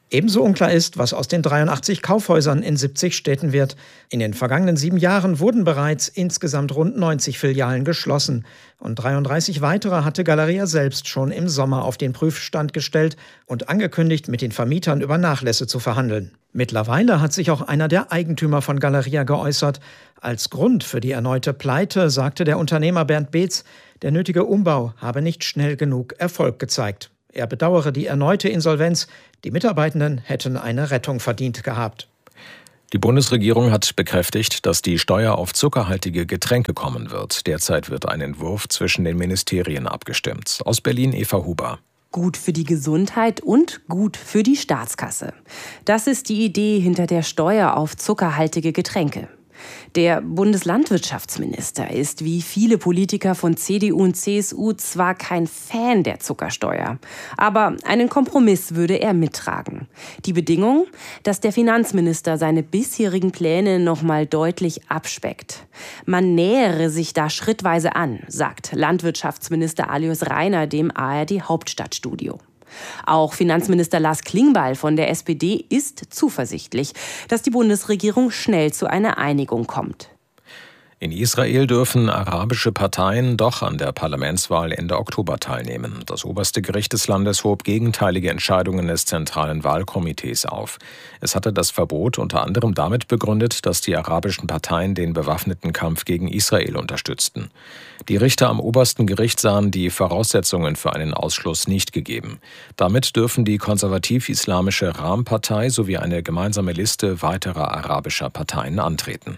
Ebenso unklar ist, was aus den 83 Kaufhäusern in 70 Städten wird. In den vergangenen 7 Jahren wurden bereits insgesamt rund 90 Filialen geschlossen. Und 33 weitere hatte Galeria selbst schon im Sommer auf den Prüfstand gestellt und angekündigt, mit den Vermietern über Nachlässe zu verhandeln. Mittlerweile hat sich auch einer der Eigentümer von Galeria geäußert. Als Grund für die erneute Pleite sagte der Unternehmer Bernd Beetz, der nötige Umbau habe nicht schnell genug Erfolg gezeigt. Er bedauere die erneute Insolvenz. Die Mitarbeitenden hätten eine Rettung verdient gehabt. Die Bundesregierung hat bekräftigt, dass die Steuer auf zuckerhaltige Getränke kommen wird. Derzeit wird ein Entwurf zwischen den Ministerien abgestimmt. Aus Berlin Eva Huber. Gut für die Gesundheit und gut für die Staatskasse. Das ist die Idee hinter der Steuer auf zuckerhaltige Getränke. Der Bundeslandwirtschaftsminister ist wie viele Politiker von CDU und CSU zwar kein Fan der Zuckersteuer, aber einen Kompromiss würde er mittragen. Die Bedingung, dass der Finanzminister seine bisherigen Pläne noch mal deutlich abspeckt. Man nähere sich da schrittweise an, sagt Landwirtschaftsminister Alois Rainer dem ARD Hauptstadtstudio. Auch Finanzminister Lars Klingbeil von der SPD ist zuversichtlich, dass die Bundesregierung schnell zu einer Einigung kommt. In Israel dürfen arabische Parteien doch an der Parlamentswahl Ende Oktober teilnehmen. Das oberste Gericht des Landes hob gegenteilige Entscheidungen des Zentralen Wahlkomitees auf. Es hatte das Verbot unter anderem damit begründet, dass die arabischen Parteien den bewaffneten Kampf gegen Israel unterstützten. Die Richter am obersten Gericht sahen die Voraussetzungen für einen Ausschluss nicht gegeben. Damit dürfen die konservativ-islamische Ram-Partei sowie eine gemeinsame Liste weiterer arabischer Parteien antreten.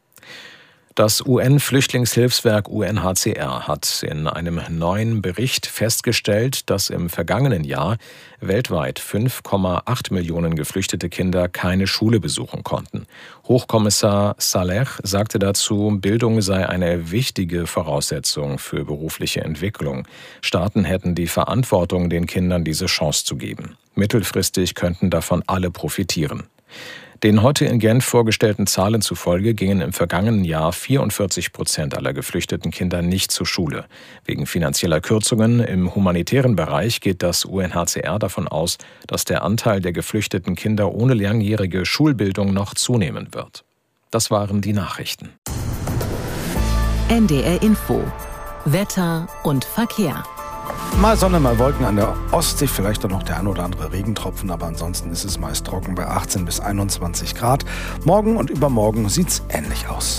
Das UN-Flüchtlingshilfswerk UNHCR hat in einem neuen Bericht festgestellt, dass im vergangenen Jahr weltweit 5,8 Millionen geflüchtete Kinder keine Schule besuchen konnten. Hochkommissar Saleh sagte dazu, Bildung sei eine wichtige Voraussetzung für berufliche Entwicklung. Staaten hätten die Verantwortung, den Kindern diese Chance zu geben. Mittelfristig könnten davon alle profitieren. Den heute in Genf vorgestellten Zahlen zufolge gingen im vergangenen Jahr 44% aller geflüchteten Kinder nicht zur Schule. Wegen finanzieller Kürzungen im humanitären Bereich geht das UNHCR davon aus, dass der Anteil der geflüchteten Kinder ohne langjährige Schulbildung noch zunehmen wird. Das waren die Nachrichten. NDR Info. Wetter und Verkehr. Mal Sonne, mal Wolken an der Ostsee, vielleicht auch noch der ein oder andere Regentropfen, aber ansonsten ist es meist trocken bei 18 bis 21 Grad. Morgen und übermorgen sieht's ähnlich aus.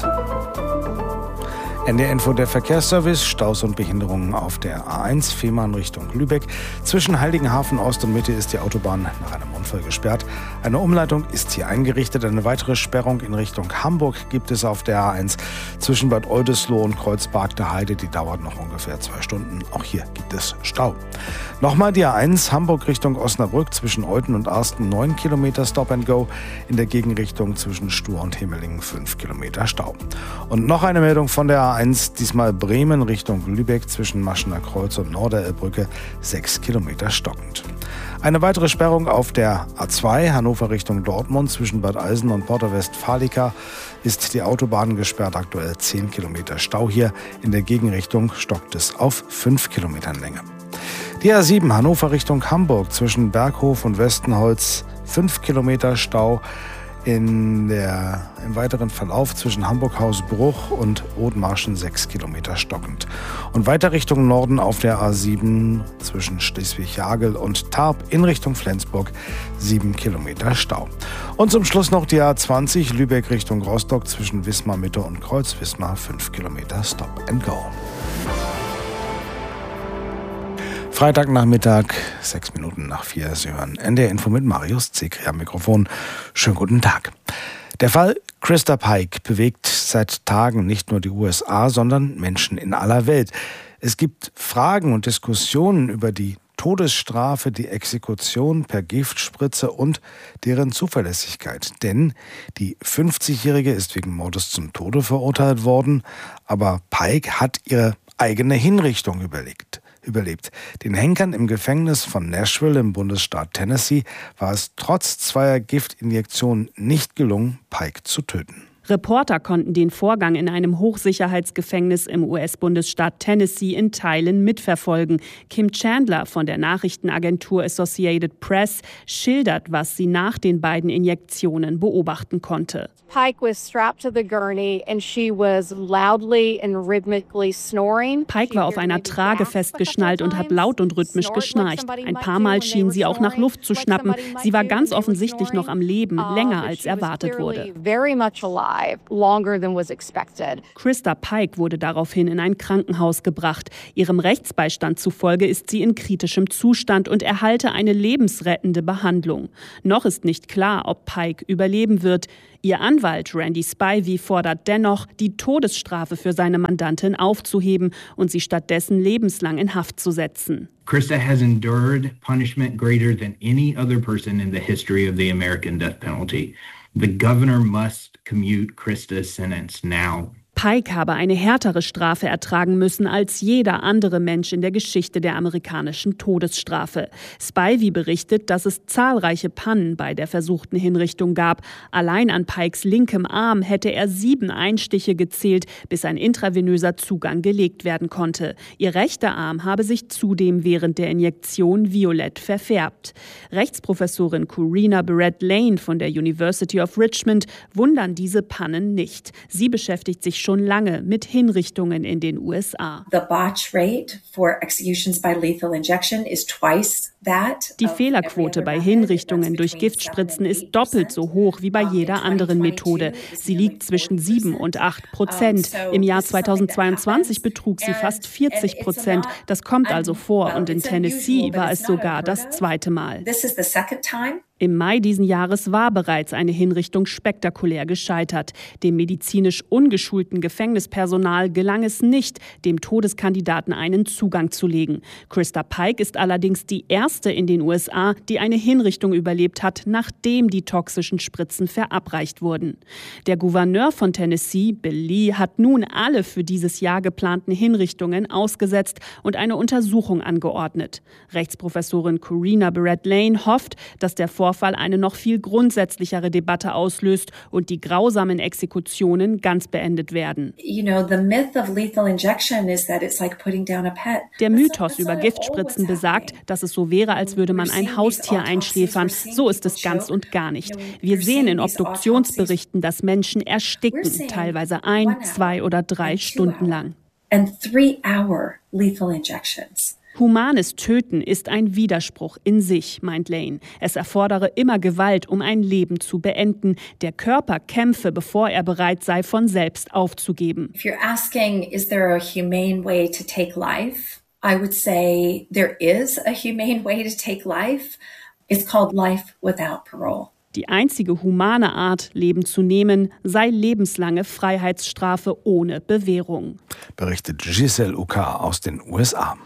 NDR Info, der Verkehrsservice, Staus und Behinderungen auf der A1 Fehmarn Richtung Lübeck. Zwischen Heiligenhafen Ost und Mitte ist die Autobahn nach einem Unfall gesperrt. Eine Umleitung ist hier eingerichtet. Eine weitere Sperrung in Richtung Hamburg gibt es auf der A1 zwischen Bad Oldesloe und Kreuzberg der Heide. Die dauert noch ungefähr 2 Stunden. Auch hier gibt es Stau. Nochmal die A1 Hamburg Richtung Osnabrück zwischen Euthen und Arsten 9 Kilometer Stop and Go. In der Gegenrichtung zwischen Stur und Himmelingen 5 Kilometer Stau. Und noch eine Meldung von der A1, diesmal Bremen Richtung Lübeck zwischen Maschener Kreuz und Norderelbrücke 6 Kilometer stockend. Eine weitere Sperrung auf der A2 Hannover Richtung Dortmund zwischen Bad Eisen und Porta Westfalica ist die Autobahn gesperrt, aktuell 10 Kilometer Stau hier. In der Gegenrichtung stockt es auf 5 Kilometern Länge. Die A7 Hannover Richtung Hamburg zwischen Berghof und Westenholz 5 Kilometer Stau. Im weiteren Verlauf zwischen Hamburg-Hausbruch und Othmarschen 6 Kilometer stockend. Und weiter Richtung Norden auf der A7 zwischen Schleswig-Jagel und Tarp in Richtung Flensburg 7 Kilometer Stau. Und zum Schluss noch die A20 Lübeck Richtung Rostock zwischen Wismar-Mitte und Kreuz-Wismar 5 Kilometer Stop and Go. Freitagnachmittag, 6 Minuten nach 4. Sie hören NDR Info mit Marius Zekri am Mikrofon. Schönen guten Tag. Der Fall Christa Pike bewegt seit Tagen nicht nur die USA, sondern Menschen in aller Welt. Es gibt Fragen und Diskussionen über die Todesstrafe, die Exekution per Giftspritze und deren Zuverlässigkeit. Denn die 50-Jährige ist wegen Mordes zum Tode verurteilt worden, aber Pike hat ihre eigene Hinrichtung überlebt. Den Henkern im Gefängnis von Nashville im Bundesstaat Tennessee war es trotz 2 Giftinjektionen nicht gelungen, Pike zu töten. Reporter konnten den Vorgang in einem Hochsicherheitsgefängnis im US-Bundesstaat Tennessee in Teilen mitverfolgen. Kim Chandler von der Nachrichtenagentur Associated Press schildert, was sie nach den beiden Injektionen beobachten konnte. Pike was strapped to the gurney and she was loudly and rhythmically snoring. Pike war auf einer Trage festgeschnallt und hat laut und rhythmisch geschnarcht. Ein paar Mal schien sie auch nach Luft zu schnappen. Sie war ganz offensichtlich noch am Leben, länger als erwartet wurde. Krista Pike wurde daraufhin in ein Krankenhaus gebracht. Ihrem Rechtsbeistand zufolge ist sie in kritischem Zustand und erhalte eine lebensrettende Behandlung. Noch ist nicht klar, ob Pike überleben wird. Ihr Anwalt Randy Spivey fordert dennoch, die Todesstrafe für seine Mandantin aufzuheben und sie stattdessen lebenslang in Haft zu setzen. Krista has endured punishment greater than any other person in the history of the American death penalty. The governor must commute Krista's sentence now. Pike habe eine härtere Strafe ertragen müssen als jeder andere Mensch in der Geschichte der amerikanischen Todesstrafe. Spivey berichtet, dass es zahlreiche Pannen bei der versuchten Hinrichtung gab. Allein an Pikes linkem Arm hätte er 7 Einstiche gezählt, bis ein intravenöser Zugang gelegt werden konnte. Ihr rechter Arm habe sich zudem während der Injektion violett verfärbt. Rechtsprofessorin Corina Barrett-Lane von der University of Richmond wundern diese Pannen nicht. Sie beschäftigt sich schon lange mit Hinrichtungen in den USA. Die Fehlerquote bei Hinrichtungen durch Giftspritzen ist doppelt so hoch wie bei jeder anderen Methode. Sie liegt zwischen 7 und 8%. Im Jahr 2022 betrug sie fast 40%. Das kommt also vor und in Tennessee war es sogar das zweite Mal. Im Mai diesen Jahres war bereits eine Hinrichtung spektakulär gescheitert. Dem medizinisch ungeschulten Gefängnispersonal gelang es nicht, dem Todeskandidaten einen Zugang zu legen. Krista Pike ist allerdings die erste in den USA, die eine Hinrichtung überlebt hat, nachdem die toxischen Spritzen verabreicht wurden. Der Gouverneur von Tennessee, Bill Lee, hat nun alle für dieses Jahr geplanten Hinrichtungen ausgesetzt und eine Untersuchung angeordnet. Rechtsprofessorin Corina Barrett-Lane hofft, dass der Vorfall eine noch viel grundsätzlichere Debatte auslöst und die grausamen Exekutionen ganz beendet werden. Der Mythos über Giftspritzen besagt, dass es so wäre, als würde man ein Haustier einschläfern. So ist es ganz und gar nicht. Wir sehen in Obduktionsberichten, dass Menschen ersticken, teilweise 1, 2 oder 3 Stunden lang. Humanes Töten ist ein Widerspruch in sich, meint Lane. Es erfordere immer Gewalt, um ein Leben zu beenden. Der Körper kämpfe, bevor er bereit sei, von selbst aufzugeben. If you're asking, is there a humane way to take life? I would say there is a humane way to take life. It's called life without parole. Die einzige humane Art, Leben zu nehmen, sei lebenslange Freiheitsstrafe ohne Bewährung. Berichtet Giselle Uka aus den USA.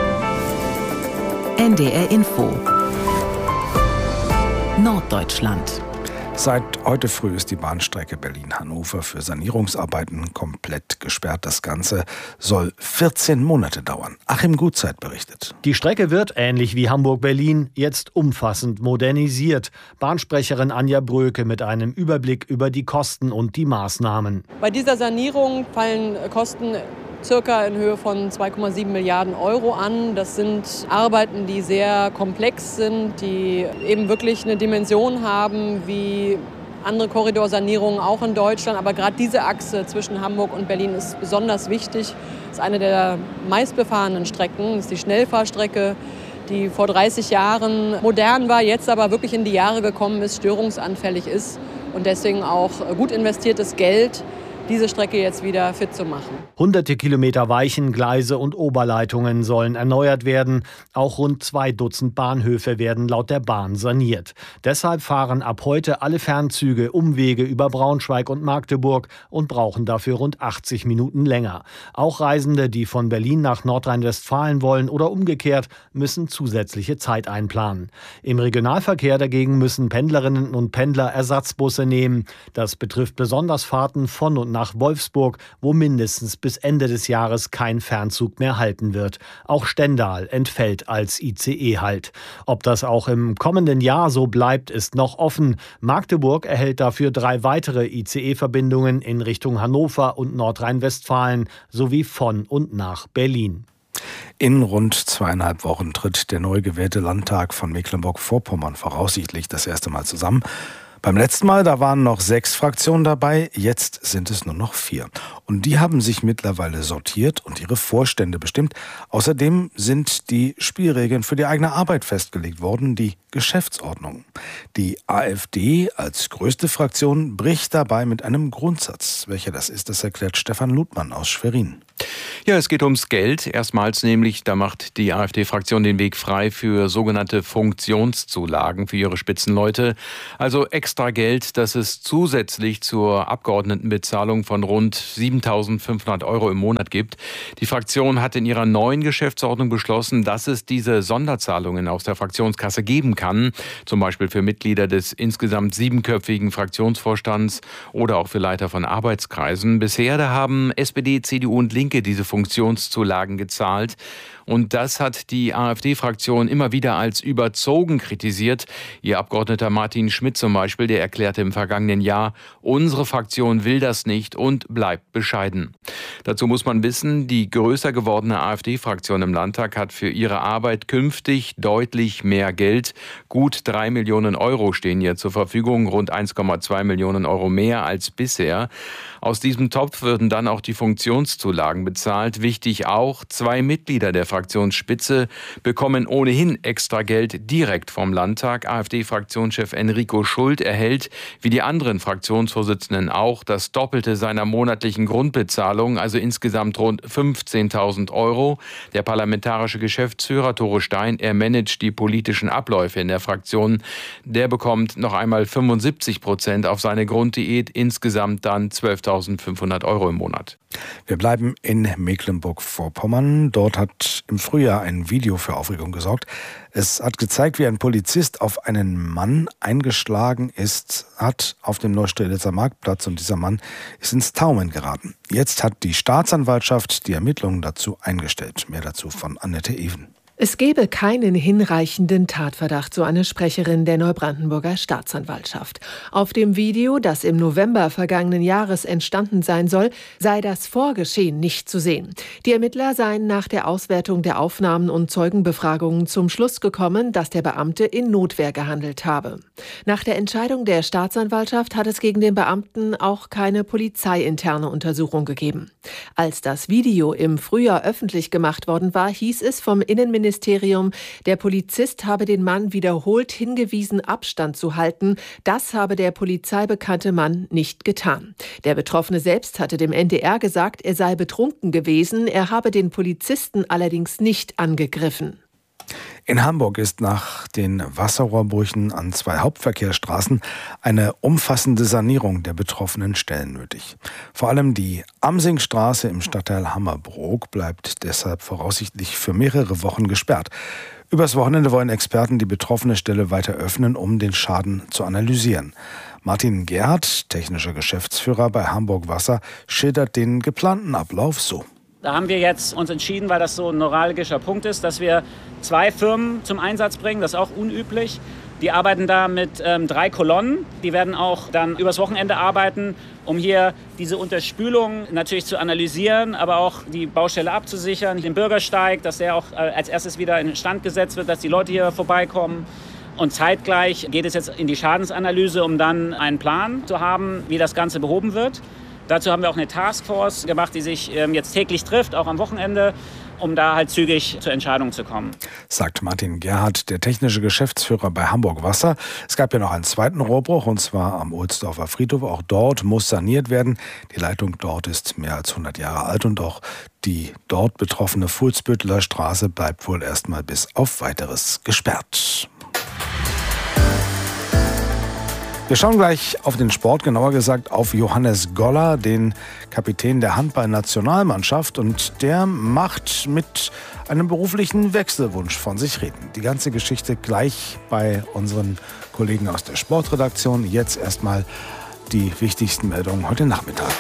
NDR Info Norddeutschland. Seit heute früh ist die Bahnstrecke Berlin-Hannover für Sanierungsarbeiten komplett gesperrt. Das Ganze soll 14 Monate dauern. Achim Gutzeit berichtet. Die Strecke wird, ähnlich wie Hamburg-Berlin, jetzt umfassend modernisiert. Bahnsprecherin Anja Bröke mit einem Überblick über die Kosten und die Maßnahmen. Bei dieser Sanierung fallen Kosten circa in Höhe von 2,7 Milliarden Euro an. Das sind Arbeiten, die sehr komplex sind, die eben wirklich eine Dimension haben wie andere Korridorsanierungen auch in Deutschland. Aber gerade diese Achse zwischen Hamburg und Berlin ist besonders wichtig. Das ist eine der meistbefahrenen Strecken. Das ist die Schnellfahrstrecke, die vor 30 Jahren modern war, jetzt aber wirklich in die Jahre gekommen ist, störungsanfällig ist und deswegen auch gut investiertes Geld, diese Strecke jetzt wieder fit zu machen. Hunderte Kilometer Weichen, Gleise und Oberleitungen sollen erneuert werden. Auch rund 2 Dutzend Bahnhöfe werden laut der Bahn saniert. Deshalb fahren ab heute alle Fernzüge Umwege über Braunschweig und Magdeburg und brauchen dafür rund 80 Minuten länger. Auch Reisende, die von Berlin nach Nordrhein-Westfalen wollen oder umgekehrt, müssen zusätzliche Zeit einplanen. Im Regionalverkehr dagegen müssen Pendlerinnen und Pendler Ersatzbusse nehmen. Das betrifft besonders Fahrten von und nach Wolfsburg, wo mindestens bis Ende des Jahres kein Fernzug mehr halten wird. Auch Stendal entfällt als ICE-Halt. Ob das auch im kommenden Jahr so bleibt, ist noch offen. Magdeburg erhält dafür 3 weitere ICE-Verbindungen in Richtung Hannover und Nordrhein-Westfalen sowie von und nach Berlin. In rund 2,5 Wochen tritt der neu gewählte Landtag von Mecklenburg-Vorpommern voraussichtlich das erste Mal zusammen. Beim letzten Mal, da waren noch 6 Fraktionen dabei, jetzt sind es nur noch 4. Und die haben sich mittlerweile sortiert und ihre Vorstände bestimmt. Außerdem sind die Spielregeln für die eigene Arbeit festgelegt worden, die Geschäftsordnung. Die AfD als größte Fraktion bricht dabei mit einem Grundsatz. Welcher das ist, das erklärt Stefan Ludmann aus Schwerin. Ja, es geht ums Geld. Erstmals nämlich, da macht die AfD-Fraktion den Weg frei für sogenannte Funktionszulagen für ihre Spitzenleute. Also extra Geld, das es zusätzlich zur Abgeordnetenbezahlung von rund 7.500 € im Monat gibt. Die Fraktion hat in ihrer neuen Geschäftsordnung beschlossen, dass es diese Sonderzahlungen aus der Fraktionskasse geben kann. Zum Beispiel für Mitglieder des insgesamt 7-köpfigen Fraktionsvorstands oder auch für Leiter von Arbeitskreisen. Bisher da haben SPD, CDU und Linke diese Funktionszulagen gezahlt. Und das hat die AfD-Fraktion immer wieder als überzogen kritisiert. Ihr Abgeordneter Martin Schmidt zum Beispiel, der erklärte im vergangenen Jahr, unsere Fraktion will das nicht und bleibt bescheiden. Dazu muss man wissen, die größer gewordene AfD-Fraktion im Landtag hat für ihre Arbeit künftig deutlich mehr Geld. Gut 3 Millionen € stehen ihr zur Verfügung, rund 1,2 Millionen € mehr als bisher. Aus diesem Topf würden dann auch die Funktionszulagen bezahlt. Wichtig auch, 2 Mitglieder der Fraktionsspitze bekommen ohnehin extra Geld direkt vom Landtag. AfD-Fraktionschef Enrico Schult erhält, wie die anderen Fraktionsvorsitzenden auch, das Doppelte seiner monatlichen Grundbezahlung, also insgesamt rund 15.000 €. Der parlamentarische Geschäftsführer Tore Stein, er managt die politischen Abläufe in der Fraktion. Der bekommt noch einmal 75% auf seine Grunddiät, insgesamt dann 12.500 € im Monat. Wir bleiben in Mecklenburg-Vorpommern. Dort hat im Frühjahr ein Video für Aufregung gesorgt. Es hat gezeigt, wie ein Polizist auf einen Mann eingeschlagen hat auf dem Neustrelitzer Marktplatz, und dieser Mann ist ins Taumeln geraten. Jetzt hat die Staatsanwaltschaft die Ermittlungen dazu eingestellt. Mehr dazu von Annette Even. Es gebe keinen hinreichenden Tatverdacht, so eine Sprecherin der Neubrandenburger Staatsanwaltschaft. Auf dem Video, das im November vergangenen Jahres entstanden sein soll, sei das Vorgeschehen nicht zu sehen. Die Ermittler seien nach der Auswertung der Aufnahmen und Zeugenbefragungen zum Schluss gekommen, dass der Beamte in Notwehr gehandelt habe. Nach der Entscheidung der Staatsanwaltschaft hat es gegen den Beamten auch keine polizeiinterne Untersuchung gegeben. Als das Video im Frühjahr öffentlich gemacht worden war, hieß es vom Innenministerium, der Polizist habe den Mann wiederholt hingewiesen, Abstand zu halten. Das habe der polizeibekannte Mann nicht getan. Der Betroffene selbst hatte dem NDR gesagt, er sei betrunken gewesen. Er habe den Polizisten allerdings nicht angegriffen. In Hamburg ist nach den Wasserrohrbrüchen an 2 Hauptverkehrsstraßen eine umfassende Sanierung der betroffenen Stellen nötig. Vor allem die Amsingstraße im Stadtteil Hammerbrook bleibt deshalb voraussichtlich für mehrere Wochen gesperrt. Übers Wochenende wollen Experten die betroffene Stelle weiter öffnen, um den Schaden zu analysieren. Martin Gerhardt, technischer Geschäftsführer bei Hamburg Wasser, schildert den geplanten Ablauf so. Da haben wir jetzt uns entschieden, weil das so ein neuralgischer Punkt ist, dass wir 2 Firmen zum Einsatz bringen. Das ist auch unüblich. Die arbeiten da mit 3 Kolonnen. Die werden auch dann übers Wochenende arbeiten, um hier diese Unterspülung natürlich zu analysieren, aber auch die Baustelle abzusichern. Den Bürgersteig, dass der auch als erstes wieder in Stand gesetzt wird, dass die Leute hier vorbeikommen. Und zeitgleich geht es jetzt in die Schadensanalyse, um dann einen Plan zu haben, wie das Ganze behoben wird. Dazu haben wir auch eine Taskforce gemacht, die sich jetzt täglich trifft, auch am Wochenende, um da halt zügig zur Entscheidung zu kommen. Sagt Martin Gerhardt, der technische Geschäftsführer bei Hamburg Wasser. Es gab ja noch einen zweiten Rohrbruch, und zwar am Ohlsdorfer Friedhof. Auch dort muss saniert werden. Die Leitung dort ist mehr als 100 Jahre alt, und auch die dort betroffene Fuhlsbütteler Straße bleibt wohl erstmal bis auf Weiteres gesperrt. Wir schauen gleich auf den Sport, genauer gesagt auf Johannes Goller, den Kapitän der Handball-Nationalmannschaft. Und der macht mit einem beruflichen Wechselwunsch von sich reden. Die ganze Geschichte gleich bei unseren Kollegen aus der Sportredaktion. Jetzt erstmal die wichtigsten Meldungen heute Nachmittag.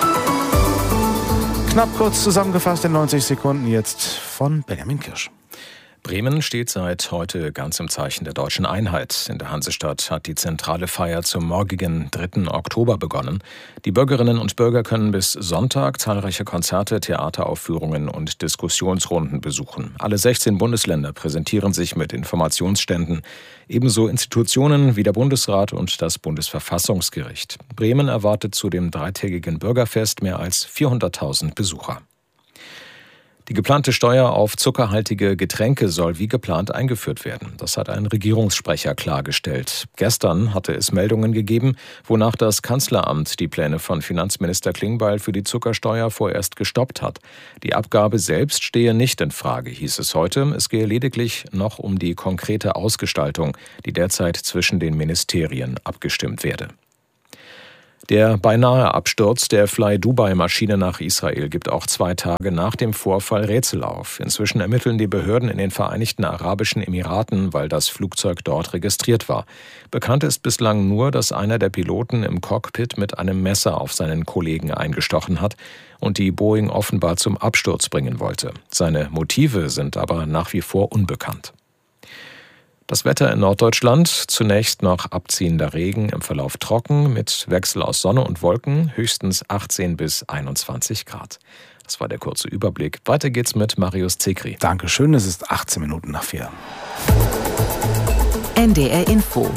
Knapp kurz zusammengefasst in 90 Sekunden jetzt von Benjamin Kirsch. Bremen steht seit heute ganz im Zeichen der deutschen Einheit. In der Hansestadt hat die zentrale Feier zum morgigen 3. Oktober begonnen. Die Bürgerinnen und Bürger können bis Sonntag zahlreiche Konzerte, Theateraufführungen und Diskussionsrunden besuchen. Alle 16 Bundesländer präsentieren sich mit Informationsständen, ebenso Institutionen wie der Bundesrat und das Bundesverfassungsgericht. Bremen erwartet zu dem dreitägigen Bürgerfest mehr als 400.000 Besucher. Die geplante Steuer auf zuckerhaltige Getränke soll wie geplant eingeführt werden. Das hat ein Regierungssprecher klargestellt. Gestern hatte es Meldungen gegeben, wonach das Kanzleramt die Pläne von Finanzminister Klingbeil für die Zuckersteuer vorerst gestoppt hat. Die Abgabe selbst stehe nicht in Frage, hieß es heute. Es gehe lediglich noch um die konkrete Ausgestaltung, die derzeit zwischen den Ministerien abgestimmt werde. Der beinahe Absturz der Fly-Dubai-Maschine nach Israel gibt auch 2 Tage nach dem Vorfall Rätsel auf. Inzwischen ermitteln die Behörden in den Vereinigten Arabischen Emiraten, weil das Flugzeug dort registriert war. Bekannt ist bislang nur, dass einer der Piloten im Cockpit mit einem Messer auf seinen Kollegen eingestochen hat und die Boeing offenbar zum Absturz bringen wollte. Seine Motive sind aber nach wie vor unbekannt. Das Wetter in Norddeutschland, zunächst noch abziehender Regen, im Verlauf trocken, mit Wechsel aus Sonne und Wolken, höchstens 18 bis 21 Grad. Das war der kurze Überblick. Weiter geht's mit Marius Zekri. Dankeschön, es ist 18 Minuten nach 4. NDR Info.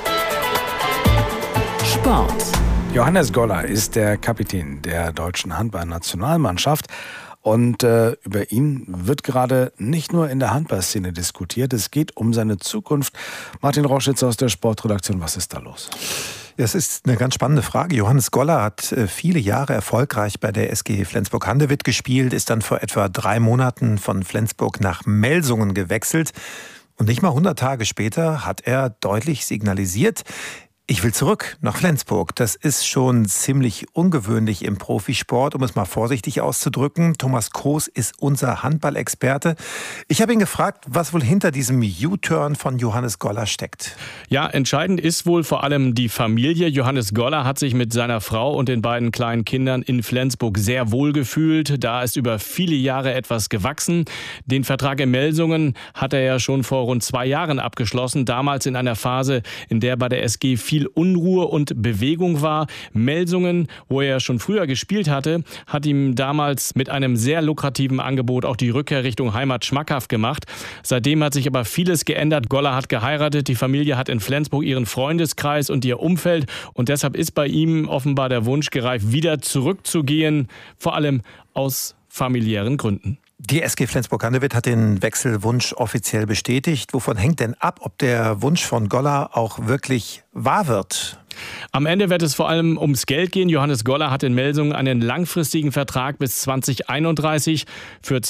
Sport. Johannes Goller ist der Kapitän der deutschen Handballnationalmannschaft. Und über ihn wird gerade nicht nur in der Handballszene diskutiert, es geht um seine Zukunft. Martin Rauschitz aus der Sportredaktion, was ist da los? Das ist eine ganz spannende Frage. Johannes Goller hat viele Jahre erfolgreich bei der SG Flensburg-Handewitt gespielt, ist dann vor etwa 3 Monaten von Flensburg nach Melsungen gewechselt. Und nicht mal 100 Tage später hat er deutlich signalisiert: Ich will zurück nach Flensburg. Das ist schon ziemlich ungewöhnlich im Profisport, um es mal vorsichtig auszudrücken. Thomas Kroos ist unser Handballexperte. Ich habe ihn gefragt, was wohl hinter diesem U-Turn von Johannes Goller steckt. Ja, entscheidend ist wohl vor allem die Familie. Johannes Goller hat sich mit seiner Frau und den beiden kleinen Kindern in Flensburg sehr wohl gefühlt. Da ist über viele Jahre etwas gewachsen. Den Vertrag in Melsungen hat er ja schon vor rund 2 Jahren abgeschlossen. Damals in einer Phase, in der bei der SG viel Unruhe und Bewegung war. Melsungen, wo er schon früher gespielt hatte, hat ihm damals mit einem sehr lukrativen Angebot auch die Rückkehr Richtung Heimat schmackhaft gemacht. Seitdem hat sich aber vieles geändert. Goller hat geheiratet, die Familie hat in Flensburg ihren Freundeskreis und ihr Umfeld und deshalb ist bei ihm offenbar der Wunsch gereift, wieder zurückzugehen, vor allem aus familiären Gründen. Die SG Flensburg-Handewitt hat den Wechselwunsch offiziell bestätigt. Wovon hängt denn ab, ob der Wunsch von Goller auch wirklich wahr wird? Am Ende wird es vor allem ums Geld gehen. Johannes Goller hat in Melsungen einen langfristigen Vertrag bis 2031. Für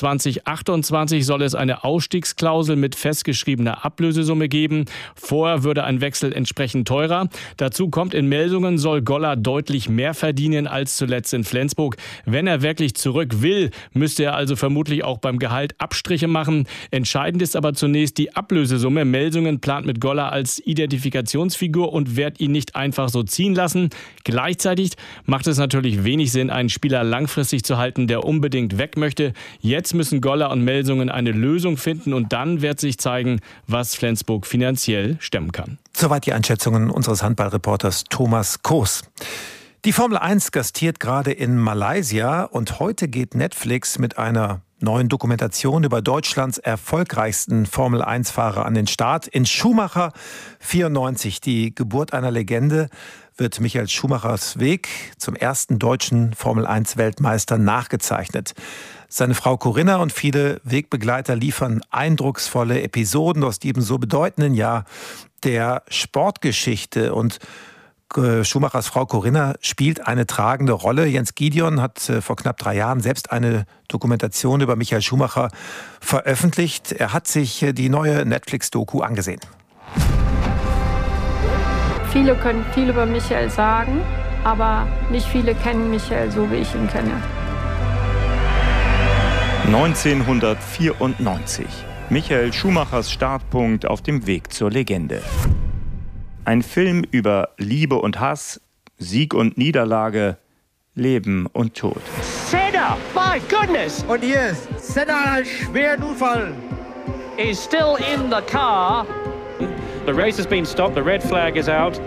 2028 soll es eine Ausstiegsklausel mit festgeschriebener Ablösesumme geben. Vorher würde ein Wechsel entsprechend teurer. Dazu kommt, in Melsungen soll Goller deutlich mehr verdienen als zuletzt in Flensburg. Wenn er wirklich zurück will, müsste er also vermutlich auch beim Gehalt Abstriche machen. Entscheidend ist aber zunächst die Ablösesumme. Melsungen plant mit Goller als Identifikationsfigur und wird ihn nicht einfach so ziehen lassen. Gleichzeitig macht es natürlich wenig Sinn, einen Spieler langfristig zu halten, der unbedingt weg möchte. Jetzt müssen Goller und Melsungen eine Lösung finden und dann wird sich zeigen, was Flensburg finanziell stemmen kann. Soweit die Einschätzungen unseres Handballreporters Thomas Kroos. Die Formel 1 gastiert gerade in Malaysia und heute geht Netflix mit einer neuen Dokumentation über Deutschlands erfolgreichsten Formel-1-Fahrer an den Start. In Schumacher 94, die Geburt einer Legende, wird Michael Schumachers Weg zum ersten deutschen Formel-1-Weltmeister nachgezeichnet. Seine Frau Corinna und viele Wegbegleiter liefern eindrucksvolle Episoden aus diesem so bedeutenden Jahr der Sportgeschichte. Und Schumachers Frau Corinna spielt eine tragende Rolle. Jens Gideon hat vor knapp 3 Jahren selbst eine Dokumentation über Michael Schumacher veröffentlicht. Er hat sich die neue Netflix-Doku angesehen. Viele können viel über Michael sagen, aber nicht viele kennen Michael so, wie ich ihn kenne. 1994. Michael Schumachers Startpunkt auf dem Weg zur Legende. Ein Film über Liebe und Hass, Sieg und Niederlage, Leben und Tod. Senna, my goodness! Und hier ist Senna, einen schweren Unfall. Is still in the car. The race has been stopped, the red flag is out.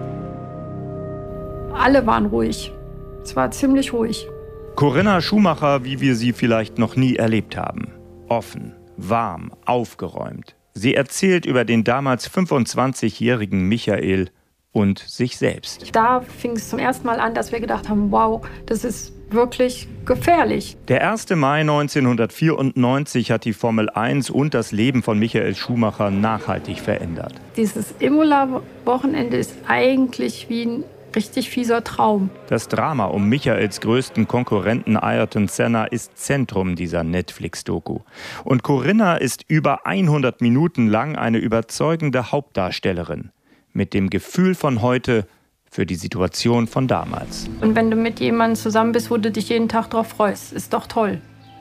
Alle waren ruhig. Es war ziemlich ruhig. Corinna Schumacher, wie wir sie vielleicht noch nie erlebt haben. Offen, warm, aufgeräumt. Sie erzählt über den damals 25-jährigen Michael und sich selbst. Da fing es zum ersten Mal an, dass wir gedacht haben, wow, das ist wirklich gefährlich. Der 1. Mai 1994 hat die Formel 1 und das Leben von Michael Schumacher nachhaltig verändert. Dieses Imola-Wochenende ist eigentlich wie ein richtig fieser Traum. Das Drama um Michaels größten Konkurrenten Ayrton Senna ist Zentrum dieser Netflix-Doku. Und Corinna ist über 100 Minuten lang eine überzeugende Hauptdarstellerin. Mit dem Gefühl von heute für die Situation von damals. Und wenn du mit jemandem zusammen bist, wo du dich jeden Tag drauf freust, ist doch toll.